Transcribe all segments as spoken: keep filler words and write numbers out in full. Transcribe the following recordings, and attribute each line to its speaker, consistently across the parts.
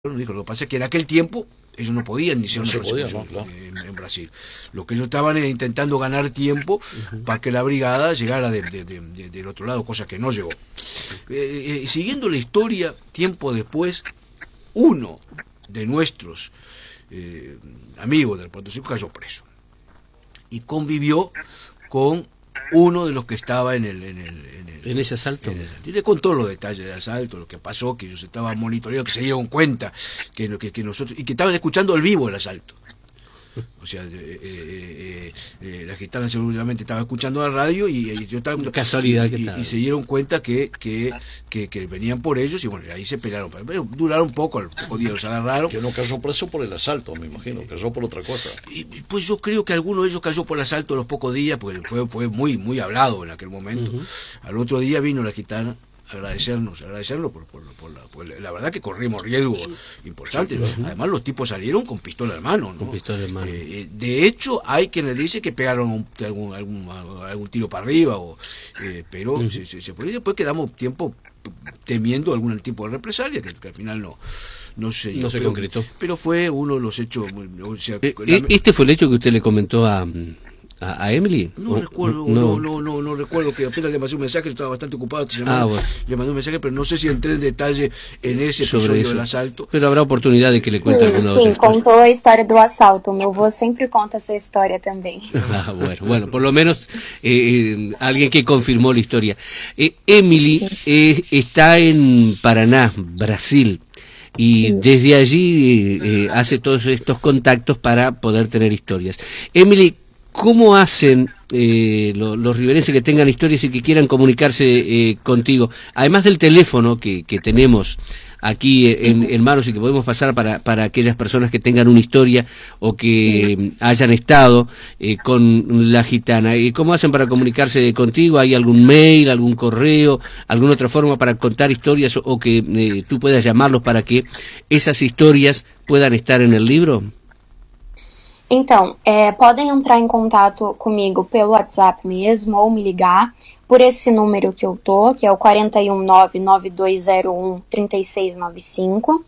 Speaker 1: Dijo, lo que pasa es que en aquel tiempo ellos no podían iniciar
Speaker 2: no
Speaker 1: una persecución
Speaker 2: podía, ¿no? Claro.
Speaker 1: en, en Brasil. Lo que ellos estaban era intentando ganar tiempo uh-huh. para que la brigada llegara de, de, de, de, del otro lado, cosa que no llegó. Eh, eh, siguiendo la historia, tiempo después, uno de nuestros eh, amigos del Puerto Seco cayó preso y convivió con uno de los que estaba en el en el, en el,
Speaker 3: ¿En ese asalto?
Speaker 1: En el, y le contó los detalles del asalto, lo que pasó, que ellos estaban monitoreando, que se dieron cuenta que, que, que nosotros y que estaban escuchando al vivo el asalto. O sea, eh, eh, eh, la gitana seguramente estaba escuchando la radio y, y yo estaba
Speaker 3: casualidad
Speaker 1: y,
Speaker 3: que
Speaker 1: y, y se dieron cuenta que que, que que venían por ellos y bueno, ahí se pelearon, pero duraron un poco, al poco día los agarraron.
Speaker 2: Que no cayó preso por el asalto, me imagino, cayó por otra cosa.
Speaker 1: Y, pues yo creo que alguno de ellos cayó por el asalto a los pocos días, porque fue fue muy muy hablado en aquel momento. Uh-huh. Al otro día vino la gitana agradecernos, agradecernos por, por, por, la, por la verdad que corrimos riesgos importantes. Uh-huh. Además los tipos salieron con pistola en mano, ¿no?
Speaker 3: Con pistola en mano.
Speaker 1: Eh, de hecho hay quienes dicen que pegaron un, algún, algún algún tiro para arriba, o, eh, pero uh-huh. se, se, se y después quedamos tiempo temiendo algún tipo de represalia que, que al final no no se,
Speaker 3: no se
Speaker 1: pero,
Speaker 3: concretó.
Speaker 1: Pero fue uno de los hechos. O sea,
Speaker 3: eh,
Speaker 1: la,
Speaker 3: ¿Este fue el hecho que usted le comentó a ¿A, a Emily?
Speaker 1: No recuerdo, no. No, no, no, no recuerdo, que apenas le mandé un mensaje, yo estaba bastante ocupado, te llamaba, ah, bueno. le mandé un mensaje, pero no sé si entré en detalle en ese
Speaker 3: sobre
Speaker 1: episodio
Speaker 3: eso.
Speaker 1: del asalto.
Speaker 3: Pero habrá oportunidad de que le cuente
Speaker 4: sim,
Speaker 3: alguna
Speaker 4: sim,
Speaker 3: otra
Speaker 4: contou a história do assalto. Meu avô sempre conta essa história também.
Speaker 3: Ah, bueno, bueno, por lo menos eh, alguien que confirmó la historia. Eh, Emily eh, está en Paraná, Brasil. Y desde allí eh, hace todos estos contactos para poder tener historias. Emily, ¿cómo hacen eh, lo, los riverenses que tengan historias y que quieran comunicarse eh, contigo? Además del teléfono que, que tenemos aquí en, en manos y que podemos pasar para, para aquellas personas que tengan una historia o que hayan estado eh, con la gitana. ¿Cómo hacen para comunicarse contigo? ¿Hay algún mail, algún correo, alguna otra forma para contar historias o, o que eh, tú puedas llamarlos para que esas historias puedan estar en el libro?
Speaker 4: Então, é, podem entrar em contato comigo pelo WhatsApp mesmo ou me ligar por esse número que eu tô, que é o quatro um nove, nove dois zero um, três seis nove cinco.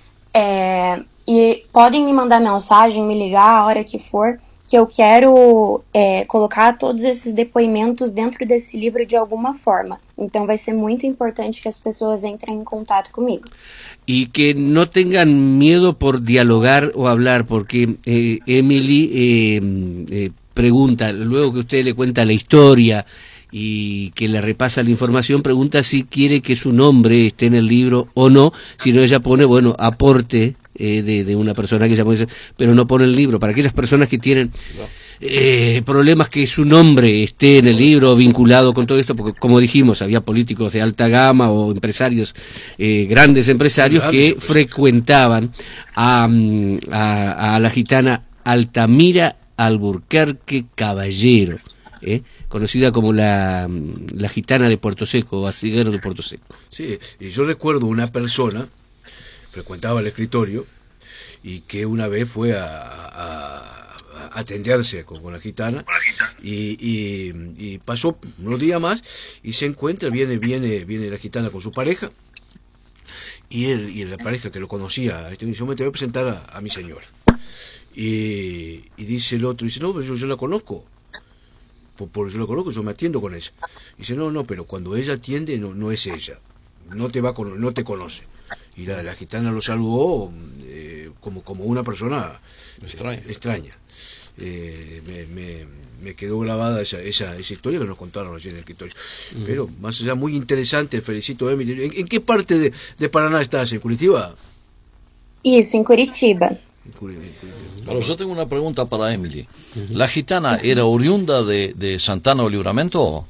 Speaker 4: É, e podem me mandar mensagem, me ligar a hora que for, que eu quero é, colocar todos esses depoimentos dentro desse livro de alguma forma. Então vai ser muito importante que as pessoas entrem em contato comigo.
Speaker 3: Y que no tengan miedo por dialogar o hablar, porque eh, Emily eh, eh, pregunta, luego que usted le cuenta la historia y que le repasa la información, pregunta si quiere que su nombre esté en el libro o no, si no ella pone, bueno, aporte eh, de, de una persona que llamó, pero no pone el libro. Para aquellas personas que tienen eh, problemas que su nombre esté en el libro vinculado con todo esto, porque como dijimos, había políticos de alta gama o empresarios, eh, grandes empresarios que frecuentaban a, a, a la gitana Altamira Alburquerque Caballero, ¿eh? conocida como la, la gitana de Puerto Seco, o Aciguero de Puerto Seco.
Speaker 1: Sí, y yo recuerdo una persona, frecuentaba el escritorio, y que una vez fue a, a, a atenderse con, con la gitana, y, y, y pasó unos días más, y se encuentra, viene, viene, viene la gitana con su pareja, y él, y la pareja que lo conocía, este dice, yo me te voy a presentar a, a mi señora. Y, y dice el otro, dice, no, yo, yo la conozco. Por, por yo la conozco, yo me atiendo con ella. Dice, no, no, pero cuando ella atiende no, no es ella, no te va con, no te conoce. Y la, la gitana lo saludó eh, como, como una persona
Speaker 2: extraña.
Speaker 1: Eh, extraña. Eh, me, me, me quedó grabada esa, esa, esa historia que nos contaron allí en el escritorio. Uh-huh. Pero más allá, muy interesante, felicito a Emily. ¿En, en qué parte de, de Paraná estás? ¿En Curitiba?
Speaker 4: Isso, em Curitiba.
Speaker 2: Bueno, yo tengo una pregunta para Emily. ¿La gitana era oriunda de, de Santana do Livramento?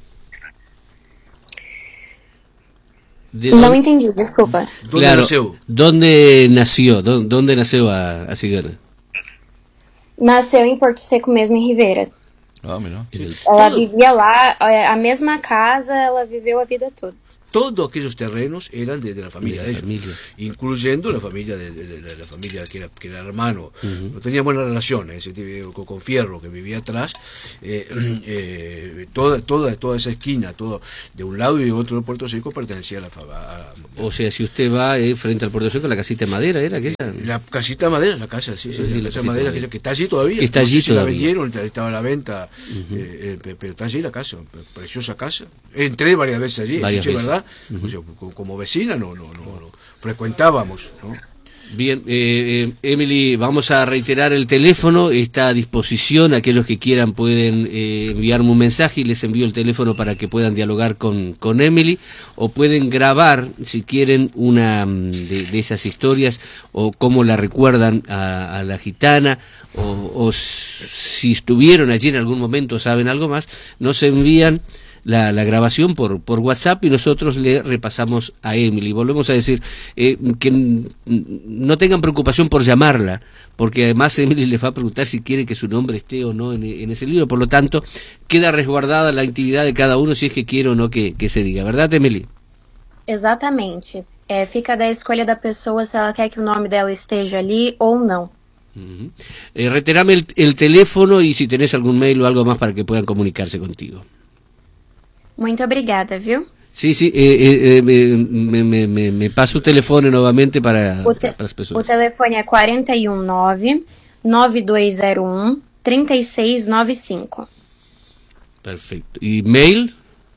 Speaker 4: De Não dónde, entendi, desculpa.
Speaker 3: ¿Dónde claro, nació? ¿Dónde nació? ¿Dónde, dónde nació a, a Cigana?
Speaker 4: Nasceu em Porto Seco mesmo, em Rivera.
Speaker 2: Ah, mira.
Speaker 4: Ela vivia lá, a mesma casa, ela viveu a vida toda.
Speaker 1: todos aquellos terrenos eran de, de la familia de,
Speaker 3: de
Speaker 1: ellos,
Speaker 3: familia.
Speaker 1: incluyendo la familia de, de, de, de la familia que era, que era hermano. Uh-huh. No tenía buenas relaciones, con, con Fierro, que vivía atrás. Eh, eh, toda, toda, toda esa esquina, todo de un lado y de otro del Puerto Seco pertenecía a la familia.
Speaker 3: O sea, si usted va eh, frente al Puerto Seco, la casita de madera era aquella.
Speaker 1: La casita de madera, la casa, sí, sí, sí, la, la casa de madera, madera que está allí todavía.
Speaker 3: Que está allí
Speaker 1: no sé si
Speaker 3: todavía.
Speaker 1: la vendieron, estaba a la venta, uh-huh. eh, eh, pero está allí la casa, preciosa casa. Entré varias veces allí,
Speaker 3: varias
Speaker 1: sí,
Speaker 3: veces.
Speaker 1: ¿verdad?
Speaker 3: Uh-huh.
Speaker 1: O sea, como vecina no, no, no, no frecuentábamos, ¿no?
Speaker 3: Bien, eh, eh, Emily, vamos a reiterar el teléfono, está a disposición, aquellos que quieran pueden eh, enviarme un mensaje y les envío el teléfono para que puedan dialogar con, con Emily, o pueden grabar, si quieren, una de, de esas historias, o cómo la recuerdan a, a la gitana, o, o si estuvieron allí en algún momento, saben algo más, nos envían La, la grabación por, por WhatsApp y nosotros le repasamos a Emily. Volvemos a decir eh, que no tengan preocupación por llamarla, porque además Emily les va a preguntar si quiere que su nombre esté o no en, en ese libro, por lo tanto queda resguardada la intimidad de cada uno si es que quiere o no que, que se diga, ¿verdad, Emily?
Speaker 4: Exatamente. É, fica da escolha da pessoa se ela quer que o nome dela esteja ali ou não.
Speaker 3: Uh-huh. eh, reiterame el, el teléfono y si tenés algún mail o algo más para que puedan comunicarse contigo.
Speaker 4: Muito obrigada, viu?
Speaker 3: Sí, sí, eh, eh, me, me, me, me paso o telefone novamente para,
Speaker 4: o te,
Speaker 3: para as pessoas.
Speaker 4: O telefone é quatro um nove, nove dois zero um, três seis nove cinco.
Speaker 3: Perfeito. E e-mail?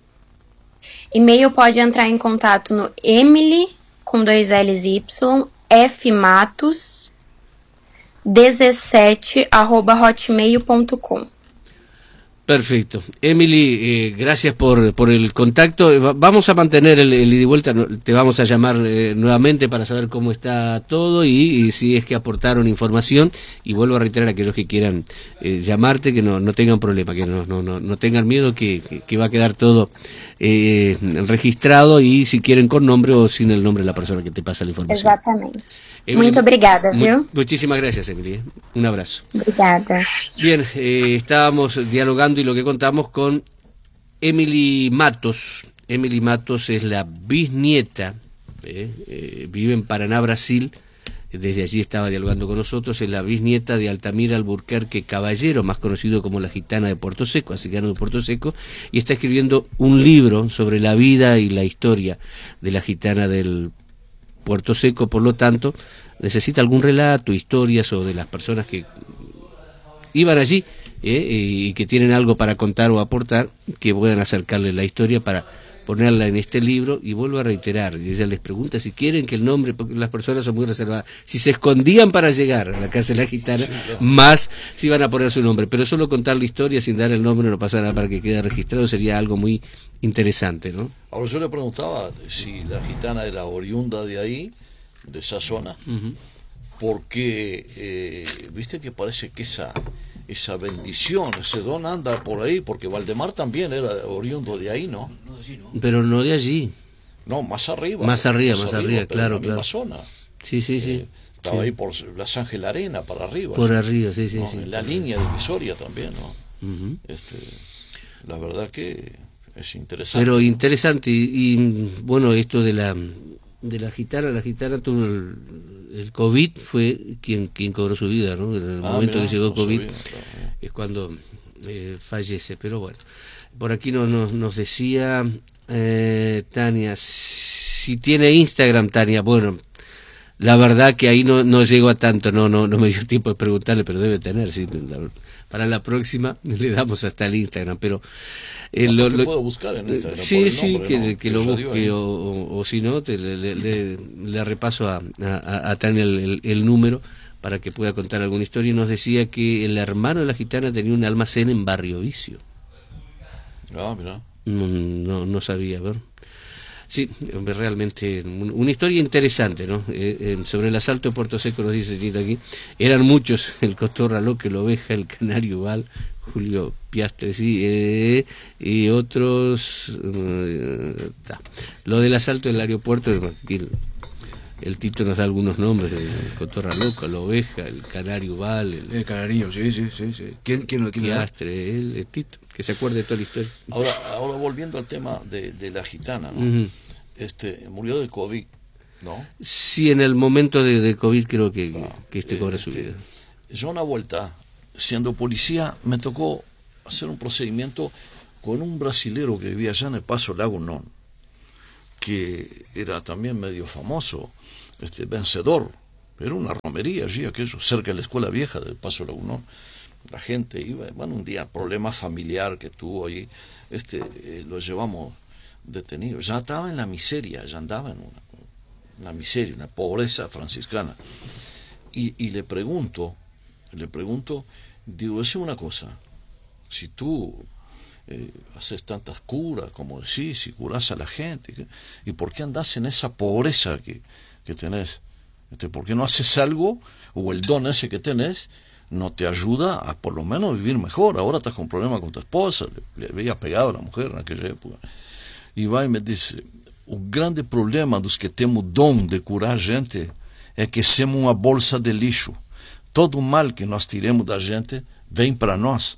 Speaker 4: E-mail pode entrar em contato no Emily, com dois L's e Y, fmatos, dezessete, arroba hotmail ponto com.
Speaker 3: Perfecto. Emily, eh, gracias por, por el contacto. Vamos a mantener el, el ida y vuelta, te vamos a llamar eh, nuevamente para saber cómo está todo y, y si es que aportaron información. Y vuelvo a reiterar a aquellos que quieran eh, llamarte, que no, no tengan problema, que no, no, no, no tengan miedo, que, que, que va a quedar todo eh, registrado y si quieren con nombre o sin el nombre de la persona que te pasa la información.
Speaker 4: Exatamente.
Speaker 3: Emily,
Speaker 4: Muito obrigada, viu?
Speaker 3: Muchísimas gracias, Emily. Un abrazo.
Speaker 4: Obrigada.
Speaker 3: Bien, eh, estábamos dialogando y lo que contamos con Emily Matos. Emily Matos es la bisnieta, eh, eh, vive en Paraná, Brasil. Desde allí estaba dialogando con nosotros. Es la bisnieta de Altamira Alburquerque Caballero, más conocido como la gitana de Puerto Seco, asicano de Puerto Seco, y está escribiendo un libro sobre la vida y la historia de la gitana del Puerto Seco. Por lo tanto, necesita algún relato, historias o de las personas que iban allí eh, y que tienen algo para contar o aportar, que puedan acercarle la historia para ponerla en este libro. Y vuelvo a reiterar, y ella les pregunta si quieren que el nombre, porque las personas son muy reservadas, si se escondían para llegar a la casa de la gitana, sí, claro, más si iban a poner su nombre, pero solo contar la historia sin dar el nombre, no pasa nada, para que quede registrado, sería algo muy interesante, ¿no?
Speaker 2: Ahora yo le preguntaba si la gitana era oriunda de ahí, de esa zona, uh-huh, porque eh, viste que parece que esa esa bendición, ese don anda por ahí, porque Valdemar también era oriundo de ahí, ¿no?
Speaker 1: No, de allí, ¿no?
Speaker 3: Pero no de allí.
Speaker 2: No, más arriba.
Speaker 3: Más arriba, más,
Speaker 2: más
Speaker 3: arriba,
Speaker 2: arriba,
Speaker 3: claro,
Speaker 2: en la misma
Speaker 3: claro.
Speaker 2: zona.
Speaker 3: Sí, sí, sí.
Speaker 2: Eh, estaba
Speaker 3: sí.
Speaker 2: ahí por la San Ángel Arena, para arriba.
Speaker 3: Por
Speaker 2: ¿sí?
Speaker 3: arriba, sí, sí,
Speaker 2: No,
Speaker 3: sí.
Speaker 2: en la línea divisoria también, ¿no?
Speaker 3: Uh-huh.
Speaker 2: Este, la verdad que es interesante.
Speaker 3: Pero interesante, y, y bueno, esto de la de la gitana, la gitana tuvo el, el COVID, fue quien quien cobró su vida, ¿no? En el
Speaker 2: ah,
Speaker 3: momento
Speaker 2: mirá,
Speaker 3: que llegó
Speaker 2: no
Speaker 3: COVID,
Speaker 2: sabía, claro.
Speaker 3: Es cuando eh, fallece. Pero bueno, por aquí nos, nos, nos decía eh, Tania, si tiene Instagram, Tania. Bueno, la verdad que ahí no, no llego a tanto, no, no, no me dio tiempo de preguntarle, pero debe tener, sí, la, para la próxima le damos hasta el Instagram, pero
Speaker 2: eh, lo, lo puedo buscar en Instagram.
Speaker 3: Sí,
Speaker 2: por
Speaker 3: sí,
Speaker 2: nombre,
Speaker 3: que,
Speaker 2: ¿no?
Speaker 3: que, que lo busque, o, o, o si no, te, le, le, le, le repaso a, a, a Tania el, el, el número para que pueda contar alguna historia. Y nos decía que el hermano de la gitana tenía un almacén en Barrio Vicio.
Speaker 2: Ah, mira.
Speaker 3: No, no, no sabía, a ver. Sí, realmente una historia interesante, ¿no? Eh, eh, sobre el asalto de Puerto Seco nos dice Tito aquí, eran muchos, el Cotorra Loque, el Oveja, el Canario Val, Julio Piastre, sí, eh, y otros, eh, lo del asalto del aeropuerto, el, el Tito nos da algunos nombres, el Cotorra Loco, la Oveja, el Canario Val, el,
Speaker 1: el Canario, sí, sí, sí, sí. ¿Quién, quién, quién
Speaker 3: Piastre, el, el Tito, que se acuerde de toda la historia.
Speaker 2: Ahora, ahora volviendo al tema de, de la gitana, ¿no?
Speaker 3: Uh-huh.
Speaker 2: este, murió de COVID, ¿no?
Speaker 3: Sí, en el momento de, de COVID creo que, claro, que este cobra
Speaker 2: este,
Speaker 3: su vida.
Speaker 2: Yo una vuelta, siendo policía, me tocó hacer un procedimiento con un brasilero que vivía allá en el Paso Lagunón, que era también medio famoso, este, vencedor. Era una romería allí, aquello, cerca de la escuela vieja del Paso Lagunón. La gente iba, bueno, un día, problema familiar que tuvo allí, este, eh, lo llevamos detenido. Ya estaba en la miseria, ya andaba en una, una miseria, una pobreza franciscana. Y, y le pregunto, le pregunto, digo, es una cosa, si tú eh, haces tantas curas, como decís, y curás a la gente, ¿y por qué andás en esa pobreza que, que tenés? Este, ¿por qué no haces algo, o el don ese que tenés, no te ayuda a por lo menos vivir mejor? Ahora estás con problemas con tu esposa, le, le había pegado a la mujer en aquella época. E vai e me disse, o grande problema dos que temos dom de curar gente é que somos uma bolsa de lixo. Todo o mal que nós tiremos da gente vem para nós.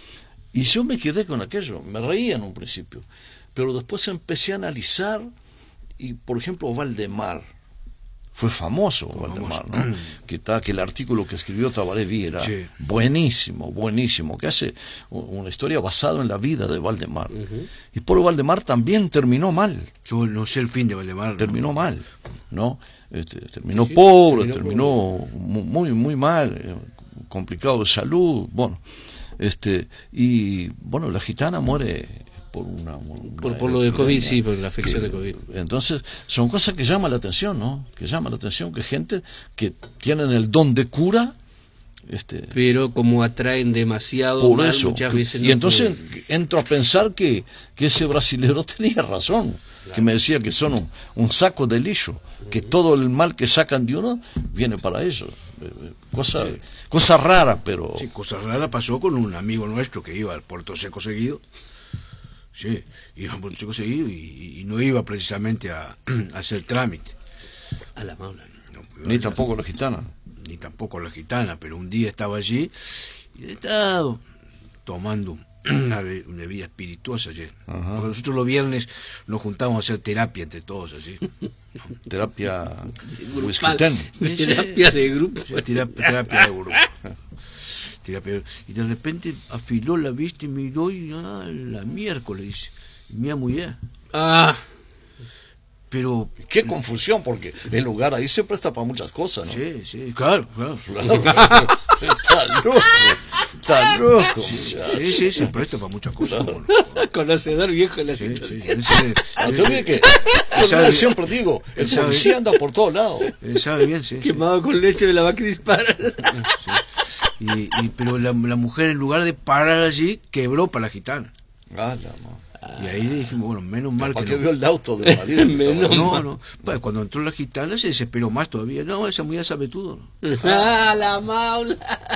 Speaker 2: E eu me quedé con aquello, me reía en un principio, pero después empecé a analizar, y por ejemplo Valdemar, fue famoso fue Valdemar, famoso. ¿No? que, está, que el artículo que escribió Tabaré Viera, sí. buenísimo, buenísimo, que hace una historia basada en la vida de Valdemar. Uh-huh. Y por Valdemar también terminó mal.
Speaker 1: Yo no sé el fin de Valdemar.
Speaker 2: Terminó
Speaker 1: no.
Speaker 2: mal, ¿no? Este, terminó
Speaker 1: sí,
Speaker 2: pobre,
Speaker 1: terminó,
Speaker 2: terminó pobre. muy, muy mal, eh, complicado de salud, bueno. Este, y bueno, la gitana muere por una, una
Speaker 3: por, por lo del COVID, sí, por la afección
Speaker 2: que,
Speaker 3: de COVID.
Speaker 2: Entonces son cosas que llaman la atención, ¿no? Que llaman la atención, que gente que tienen el don de cura, este,
Speaker 3: pero como atraen demasiado
Speaker 2: por
Speaker 3: mal,
Speaker 2: eso,
Speaker 3: muchas
Speaker 2: que,
Speaker 3: veces
Speaker 2: y
Speaker 3: no
Speaker 2: entonces
Speaker 3: pueden.
Speaker 2: entro a pensar que, que ese brasilero tenía razón, claro. que me decía que son un, un saco de lixo, que todo el mal que sacan de uno viene para ellos. Cosa, sí. cosa rara, pero...
Speaker 1: Sí, cosa rara pasó con un amigo nuestro que iba al Puerto Seco seguido. Sí, iba al Puerto Seco seguido y, y no iba precisamente a, a hacer trámite.
Speaker 3: A la maula.
Speaker 2: No, ni tampoco la gitana.
Speaker 1: Ni tampoco la gitana, pero un día estaba allí y estaba tomando una, be- una bebida espirituosa ayer. Porque nosotros los viernes nos juntábamos a hacer terapia entre todos así. ¿No?
Speaker 2: Terapia
Speaker 3: grupal, terapia de grupo.
Speaker 1: Sí, terapia, terapia de grupo. Terapia. Y de repente afiló la vista y miró y ah, la miércoles dice, mi mujer.
Speaker 3: Ah.
Speaker 2: Pero qué confusión, porque el lugar ahí se presta para muchas cosas, ¿no?
Speaker 1: Sí, sí, claro, claro.
Speaker 2: claro. Está loco, está loco.
Speaker 1: Sí, sí, sí, se presta para muchas cosas.
Speaker 2: Claro.
Speaker 1: Bueno.
Speaker 3: Conocedor viejo de la
Speaker 1: Sí,
Speaker 3: situación.
Speaker 1: sí, ese-
Speaker 2: Yo
Speaker 1: ese-
Speaker 2: que
Speaker 1: él sabe-
Speaker 2: yo siempre digo, el
Speaker 1: él sabe-
Speaker 2: policía anda por todos lados.
Speaker 1: él sabe bien, sí. sí.
Speaker 3: Quemado con leche de la vaca y dispara.
Speaker 1: Sí. Y, y, pero la, la mujer, en lugar de parar allí, quebró para la gitana.
Speaker 2: Ah, la ma-
Speaker 1: Y ahí le dijimos, bueno, menos mal
Speaker 2: ¿Para
Speaker 1: que
Speaker 2: qué
Speaker 1: no.
Speaker 2: vio el auto del marido?
Speaker 3: Menos
Speaker 1: No, no. Pues cuando entró la gitana se desesperó más todavía. No, esa mujer sabe todo.
Speaker 3: Ah, la maula.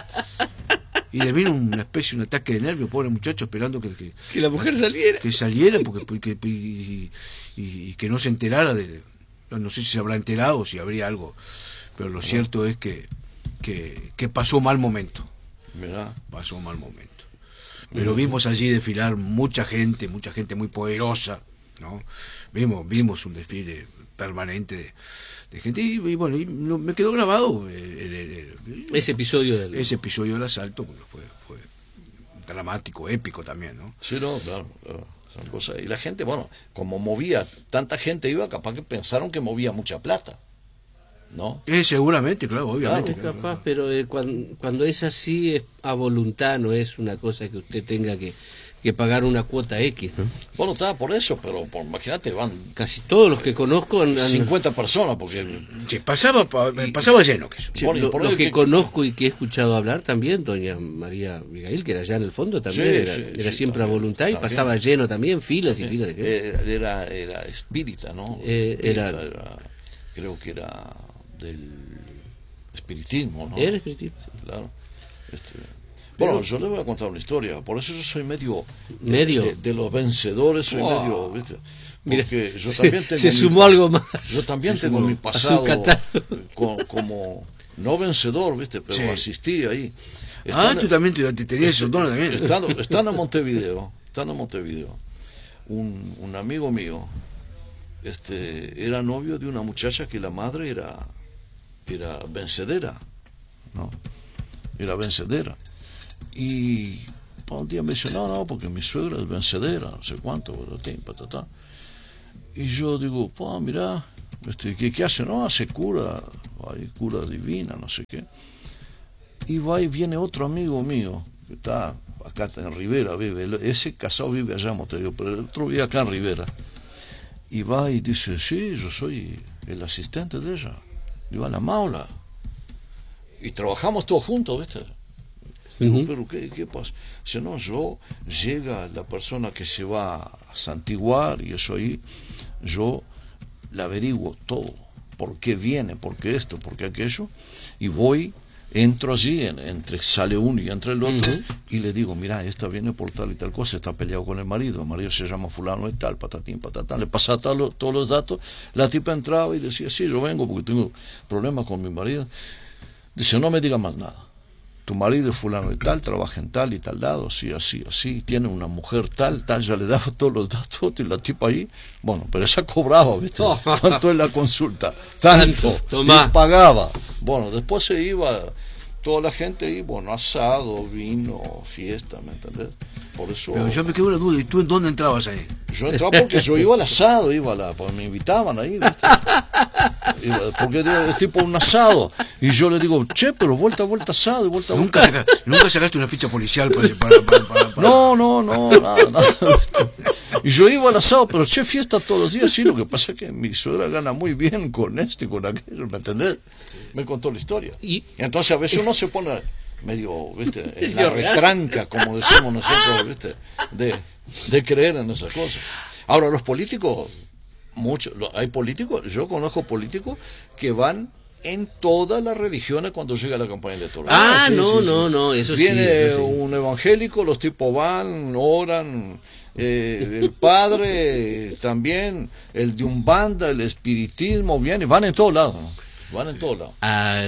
Speaker 1: Y le vino una especie, un ataque de nervio, pobre muchacho, esperando que, que,
Speaker 3: Que la mujer saliera.
Speaker 1: que saliera porque, porque y, y, y que no se enterara de... No sé si se habrá enterado o si habría algo. Pero lo cierto es que, que, que pasó mal momento.
Speaker 2: Mirá.
Speaker 1: Pasó mal momento. Pero vimos allí desfilar mucha gente, mucha gente muy poderosa, ¿no? Vimos, vimos un desfile permanente de, de gente y, y bueno, y no- me quedó grabado el- el- el-
Speaker 3: Ese episodio del...
Speaker 1: ese episodio del asalto, porque fue, fue dramático, épico también, ¿no?
Speaker 2: Sí, no, claro, claro, son cosas. Y la gente, bueno, como movía, tanta gente iba, capaz que pensaron que movía mucha plata, ¿no?
Speaker 1: Eh, seguramente, claro, obviamente.
Speaker 3: Es
Speaker 1: claro,
Speaker 3: capaz, pero eh, cuando, cuando es así es a voluntad, no es una cosa que usted tenga que, que pagar una cuota X, ¿no?
Speaker 2: Bueno, estaba por eso, pero por, imagínate, van
Speaker 3: Casi todos los que conozco han, han-
Speaker 2: cincuenta personas, porque...
Speaker 1: Sí, pasaba, pa- pasaba lleno que eso.
Speaker 3: sí,
Speaker 2: Bueno, y
Speaker 3: lo-
Speaker 2: por
Speaker 3: los
Speaker 2: ahí
Speaker 3: que,
Speaker 2: que-
Speaker 3: conozco y que he escuchado hablar también, doña María Abigail, que era allá en el fondo también,
Speaker 2: Sí,
Speaker 3: era,
Speaker 2: sí,
Speaker 3: era
Speaker 2: sí,
Speaker 3: siempre a
Speaker 2: también,
Speaker 3: voluntad y
Speaker 2: también.
Speaker 3: pasaba lleno también, filas y filas de que
Speaker 2: Era, era, era espírita, ¿no?
Speaker 3: Eh,
Speaker 2: Espírita,
Speaker 3: era-
Speaker 2: era- creo que era del espiritismo, ¿no?
Speaker 3: Era espiritista.
Speaker 2: Claro. Este, bueno, yo le voy a contar una historia, por eso yo soy medio... de-
Speaker 3: ¿Medio?
Speaker 2: De, de los vencedores soy
Speaker 3: Oh.
Speaker 2: medio, ¿viste?
Speaker 3: Mira,
Speaker 2: Porque yo
Speaker 3: se-
Speaker 2: también tengo...
Speaker 3: se
Speaker 2: mi-
Speaker 3: sumó algo más.
Speaker 2: Yo también
Speaker 3: Se
Speaker 2: tengo
Speaker 3: sumó
Speaker 2: mi
Speaker 3: a su
Speaker 2: pasado
Speaker 3: catálogo.
Speaker 2: co- como, no vencedor, ¿viste? Pero
Speaker 1: Sí.
Speaker 2: asistí ahí.
Speaker 1: Ah,
Speaker 2: Estando-
Speaker 1: tú también te, te tenías esos dones también.
Speaker 2: Estando, estando en Montevideo, estando en Montevideo, un, un amigo mío este, era novio de una muchacha que la madre era, era vencedera, ¿no? Era vencedera. Y un día me dice, no, no, porque mi suegra es vencedera, no sé cuánto, patatá. Y yo digo, pues mira, este, ¿qué, ¿qué hace? No, hace cura, hay cura divina, no sé qué. Y va y viene otro amigo mío, que está acá en Rivera, vive, ese casado vive allá en Montevideo, pero el otro vive acá en Rivera. Y va y dice, sí, yo soy el asistente de ella. Y va a la Maula. Y trabajamos todos juntos, ¿viste? Digo, uh-huh. Pero ¿qué, qué pasa? Dice, no, yo, llega la persona que se va a santiguar y eso ahí, yo le averiguo todo, por qué viene, por qué esto, por qué aquello, y voy, entro allí, en, entre sale uno y entra el otro, uh-huh. y le digo, mira, esta viene por tal y tal cosa, está peleado con el marido, el marido se llama fulano y tal, patatín, patatán, le pasaba tal, todos los datos, la tipa entraba y decía, sí, yo vengo porque tengo problemas con mi marido. Dice, no me diga más nada. Tu marido es fulano y tal, trabaja en tal y tal lado, así, así, así, tiene una mujer tal, tal, ya le daba todos los datos y la tipa ahí, bueno, pero ella cobraba, ¿viste? ¿Cuánto es la consulta? Tanto, y pagaba. Bueno, después se iba toda la gente ahí, bueno, asado, vino, fiesta, ¿me entendés? Por eso...
Speaker 1: Pero yo me quedo una duda, ¿y tú en dónde entrabas ahí?
Speaker 2: Yo entraba porque yo iba al asado, iba a la, pues me invitaban ahí, ¿viste? Iba, porque es tipo un asado, y yo le digo, che, pero vuelta, vuelta asado, y vuelta,
Speaker 1: ¿Nunca,
Speaker 2: vuelta.
Speaker 1: saca, ¿Nunca sacaste una ficha policial para... para, para, para, para...
Speaker 2: No, no, no, nada, nada. Y yo iba al asado, pero che, fiesta todos los días, sí, lo que pasa es que mi suegra gana muy bien con esto y con aquello, ¿me entendés? Me contó la historia. Y entonces a veces uno se pone medio, ¿viste? En la retranca, como decimos nosotros, ¿viste? De, de creer en esas cosas. Ahora, los políticos, muchos, hay políticos, yo conozco políticos que van en todas las religiones cuando llega la campaña electoral.
Speaker 3: Ah, sí, no, sí, no, sí. no, eso
Speaker 2: Viene
Speaker 3: sí. Viene
Speaker 2: un evangélico, los tipos van, oran, eh, el padre también, el de Umbanda, el espiritismo, viene, van en todos lados, ¿no? Van en todos lados.
Speaker 3: Ah,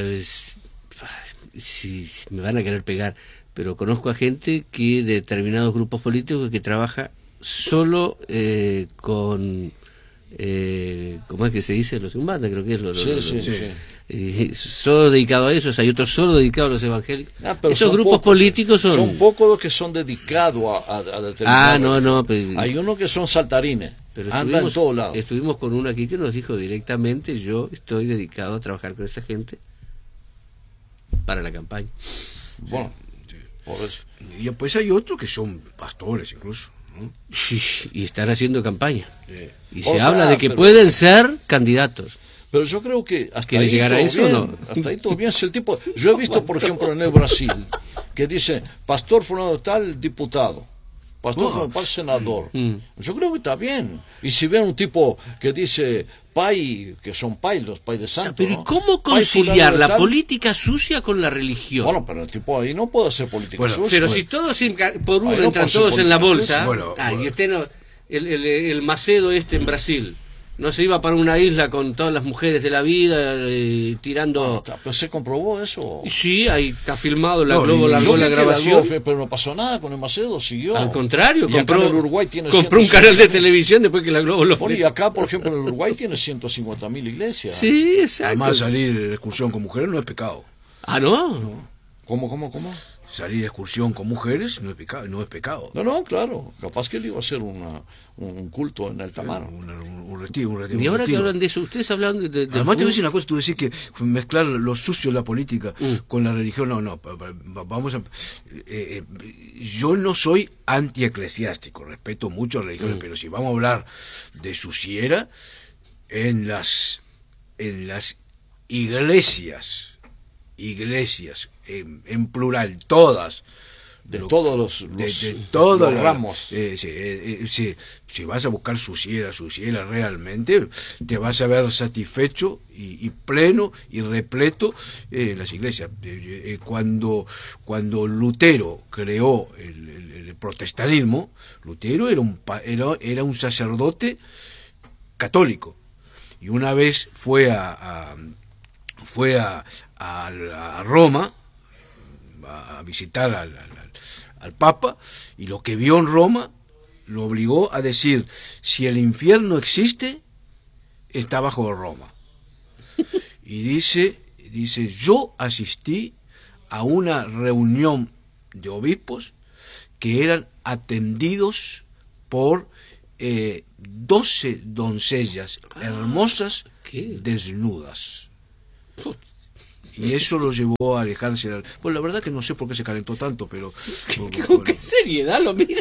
Speaker 3: sí, me van a querer pegar, pero conozco a gente que de determinados grupos políticos que trabaja solo eh, con, eh, ¿cómo es que se dice? Los Umbanda, creo que es lo,
Speaker 2: sí,
Speaker 3: lo, lo,
Speaker 2: sí,
Speaker 3: lo,
Speaker 2: sí.
Speaker 3: Eh, solo dedicado a eso, hay otros solo dedicados a los evangélicos.
Speaker 2: Ah,
Speaker 3: esos grupos
Speaker 2: pocos,
Speaker 3: políticos son...
Speaker 2: Son pocos los que son dedicados a, a, a determinados.
Speaker 3: Ah, no, no. Pero...
Speaker 2: Hay unos que son saltarines.
Speaker 3: Pero
Speaker 2: andan en todos lados.
Speaker 3: Estuvimos con uno aquí que nos dijo directamente, yo estoy dedicado a trabajar con esa gente para la campaña.
Speaker 2: Bueno, sí, por eso.
Speaker 1: Y después hay otros que son pastores incluso, ¿no?
Speaker 3: Y están haciendo campaña. Sí. Y se
Speaker 2: Otra,
Speaker 3: habla de que
Speaker 2: pero...
Speaker 3: pueden ser candidatos.
Speaker 2: Pero yo creo que hasta
Speaker 3: ¿Que
Speaker 2: ahí
Speaker 3: llegar a eso
Speaker 2: bien,
Speaker 3: no?
Speaker 2: hasta ahí todo bien. Si el tipo, yo he visto, por ejemplo, en el Brasil, que dice, pastor fulano tal, diputado. Pastor fulano tal, senador. Mm. Yo creo que está bien. Y si ven un tipo que dice pai, que son pai, los pai de santo.
Speaker 3: Pero ¿y
Speaker 2: ¿no?
Speaker 3: cómo conciliar la tal? política sucia con la religión?
Speaker 2: Bueno, pero el tipo ahí no puede hacer política
Speaker 3: bueno,
Speaker 2: sucia.
Speaker 3: Pero
Speaker 2: pues.
Speaker 3: si todos por uno entran no todos en la bolsa,
Speaker 1: bueno,
Speaker 3: ah,
Speaker 1: bueno.
Speaker 3: y este no, el, el, el Macedo este en Brasil. No se iba para una isla con todas las mujeres de la vida eh, tirando...
Speaker 2: Bueno, ¿pero se comprobó eso?
Speaker 3: Sí, ahí está filmado, la no, Globo largó la grabación.
Speaker 2: La Globo, pero no pasó nada con el Macedo, siguió.
Speaker 3: Al contrario,
Speaker 2: y
Speaker 3: compró,
Speaker 2: acá en el Uruguay tiene
Speaker 3: compró un canal de televisión después que la Globo lo
Speaker 2: bueno, y acá, por ejemplo, en el Uruguay tiene ciento cincuenta mil iglesias.
Speaker 3: Sí, exacto.
Speaker 1: Además, salir de excursión con mujeres no es pecado.
Speaker 3: Ah, ¿no? no.
Speaker 2: ¿Cómo, cómo, cómo?
Speaker 1: Salir de excursión con mujeres no es pecado. No, es pecado.
Speaker 2: no, no, claro. Capaz que él iba a hacer una, un culto en alta mar.
Speaker 1: Un, un, un retiro, un retiro.
Speaker 3: Y ahora
Speaker 1: retiro.
Speaker 3: que hablan de eso, ustedes hablan de... de
Speaker 1: Además te voy a decir una cosa, tú decís que mezclar lo sucio de la política mm. con la religión, no, no, vamos a... Eh, eh, yo no soy antieclesiástico, respeto mucho a las religiones, mm. pero si vamos a hablar de suciera, en las, en las iglesias, iglesias, en, en plural, todas,
Speaker 2: de lo, todos los,
Speaker 1: de,
Speaker 2: los,
Speaker 1: de todos
Speaker 2: los
Speaker 1: la,
Speaker 2: ramos.
Speaker 1: Eh, sí, eh, sí, si vas a buscar suciera, suciera realmente, te vas a ver satisfecho y, y pleno y repleto eh, en las iglesias. Eh, eh, cuando, cuando Lutero creó el, el, el protestantismo, Lutero era un, era, era un sacerdote católico. Y una vez fue a, a fue a, a, a Roma a visitar al, al, al Papa, y lo que vio en Roma lo obligó a decir: si el infierno existe, está bajo Roma. Y dice, dice, yo asistí a una reunión de obispos que eran atendidos por eh, doce doncellas hermosas
Speaker 3: ¿Qué?
Speaker 1: desnudas. Y eso lo llevó a alejarse. Pues la verdad que no sé por qué se calentó tanto, pero...
Speaker 3: ¿Con bueno, qué seriedad lo mira?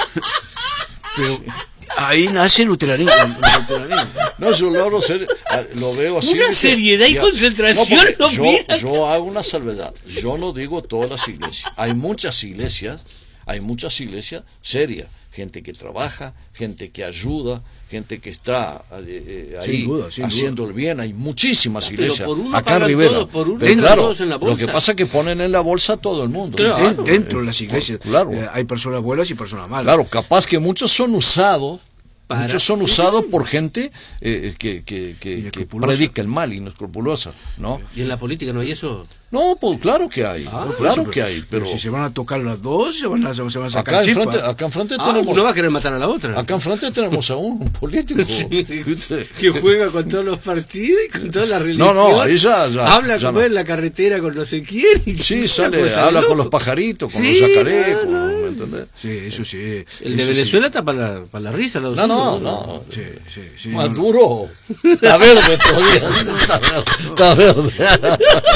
Speaker 1: Pero ahí nace el luteranismo. El luteranismo.
Speaker 2: No, yo lo, lo, lo veo así.
Speaker 3: Una
Speaker 2: ¿viste?
Speaker 3: seriedad y
Speaker 2: ya,
Speaker 3: concentración.
Speaker 2: No,
Speaker 3: lo
Speaker 2: yo,
Speaker 3: mira.
Speaker 2: yo hago una salvedad. Yo no digo todas las iglesias. Hay muchas iglesias, hay muchas iglesias serias. Gente que trabaja, gente que ayuda, gente que está eh, ahí
Speaker 1: sin duda, sin
Speaker 2: haciendo
Speaker 1: duda.
Speaker 2: el bien. Hay muchísimas
Speaker 3: Pero
Speaker 2: iglesias
Speaker 3: por uno
Speaker 2: acá en
Speaker 3: pagan
Speaker 2: Rivera.
Speaker 3: todo, por uno
Speaker 2: Pero
Speaker 3: entran
Speaker 2: claro,
Speaker 3: todos en la
Speaker 2: lo
Speaker 3: bolsa.
Speaker 2: que pasa es que ponen en la bolsa a todo el mundo.
Speaker 3: Claro.
Speaker 1: Den- dentro de las iglesias
Speaker 2: Claro.
Speaker 1: eh, hay personas buenas y personas malas.
Speaker 2: Claro, capaz que muchos son usados.
Speaker 3: Para-
Speaker 2: Muchos son usados por gente eh, que, que, que, que
Speaker 1: Inescrupulosa.
Speaker 2: predica el mal, inescrupulosa, ¿no?
Speaker 3: ¿Y en la política no hay eso?
Speaker 2: No, pues claro que hay,
Speaker 1: Ah,
Speaker 2: claro
Speaker 1: eso,
Speaker 2: que hay, pero
Speaker 1: si se van a tocar las dos, se van a, se van a sacar
Speaker 2: acá
Speaker 1: chispa.
Speaker 2: enfrente, acá enfrente
Speaker 3: Ah,
Speaker 2: tenemos,
Speaker 3: uno va a querer matar a la otra.
Speaker 2: acá enfrente tenemos a un, un político, ¿viste?
Speaker 3: Que juega con todos los partidos y con todas las
Speaker 2: No,
Speaker 3: religiones.
Speaker 2: no, ahí ya, ya
Speaker 3: Habla
Speaker 2: ya
Speaker 3: como
Speaker 2: no.
Speaker 3: en la carretera con no sé quién. Y
Speaker 2: Sí,
Speaker 3: una
Speaker 2: sale,
Speaker 3: cosa de
Speaker 2: habla
Speaker 3: loco.
Speaker 2: con los pajaritos, con
Speaker 3: Sí,
Speaker 2: los yacarés,
Speaker 3: no,
Speaker 2: con-
Speaker 3: no.
Speaker 2: ¿me entendés?
Speaker 1: Sí, eso sí.
Speaker 3: El
Speaker 1: eso
Speaker 3: de
Speaker 1: sí.
Speaker 3: Venezuela está para la, para la risa. La
Speaker 2: No, no, no.
Speaker 1: Sí, sí, sí.
Speaker 2: Maduro está verde todavía, está verde, está verde.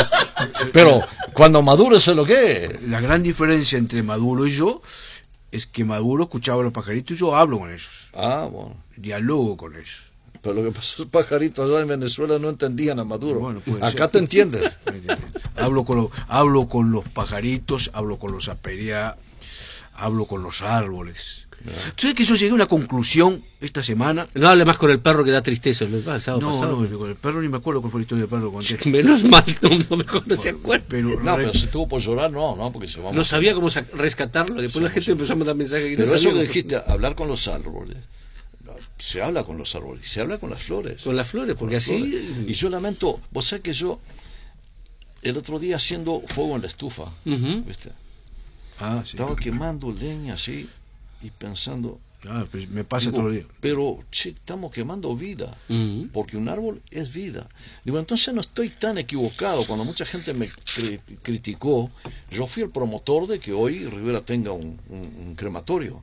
Speaker 2: Pero cuando Maduro es lo que es.
Speaker 1: La gran diferencia entre Maduro y yo es que Maduro escuchaba a los pajaritos y yo hablo con ellos.
Speaker 2: Ah, bueno.
Speaker 1: Dialogo con ellos.
Speaker 2: Pero lo que pasó, los pajaritos allá en Venezuela no entendían a Maduro.
Speaker 1: Bueno, puede
Speaker 2: Acá
Speaker 1: ser.
Speaker 2: te entienden.
Speaker 1: hablo, con los, hablo con los pajaritos, hablo con los aperia, hablo con los árboles. ¿Sabes que yo llegué a una conclusión esta semana?
Speaker 3: No hable más con el perro que da tristeza. El sábado
Speaker 1: No,
Speaker 3: pasado.
Speaker 1: no, con el perro ni me acuerdo cuál fue la historia del perro. Conté.
Speaker 3: Menos mal, no, no, mejor no se acuerda.
Speaker 1: Pero,
Speaker 2: No,
Speaker 1: re-
Speaker 2: pero si estuvo por llorar, no, no, porque se va a
Speaker 3: No sabía cómo sa- rescatarlo. Después la gente empezó a mandar mensajes. que
Speaker 2: Pero
Speaker 3: no
Speaker 2: eso
Speaker 3: sabía
Speaker 2: que
Speaker 3: cómo-
Speaker 2: dijiste, hablar con los árboles. Se habla con los árboles, se habla con las flores.
Speaker 3: Con las flores, porque
Speaker 2: Las
Speaker 3: así.
Speaker 2: flores. Y yo lamento, vos sabés que yo, el otro día haciendo fuego en la estufa,
Speaker 3: Ujú.
Speaker 2: ¿viste?
Speaker 1: Ah, sí.
Speaker 2: Estaba quemando leña así y pensando,
Speaker 1: Ah, pues me pasa
Speaker 2: digo,
Speaker 1: todo el día.
Speaker 2: pero che, estamos quemando vida,
Speaker 3: Ujú.
Speaker 2: porque un árbol es vida. Digo, entonces no estoy tan equivocado. Cuando mucha gente me cri- criticó, yo fui el promotor de que hoy Rivera tenga un, un- un crematorio,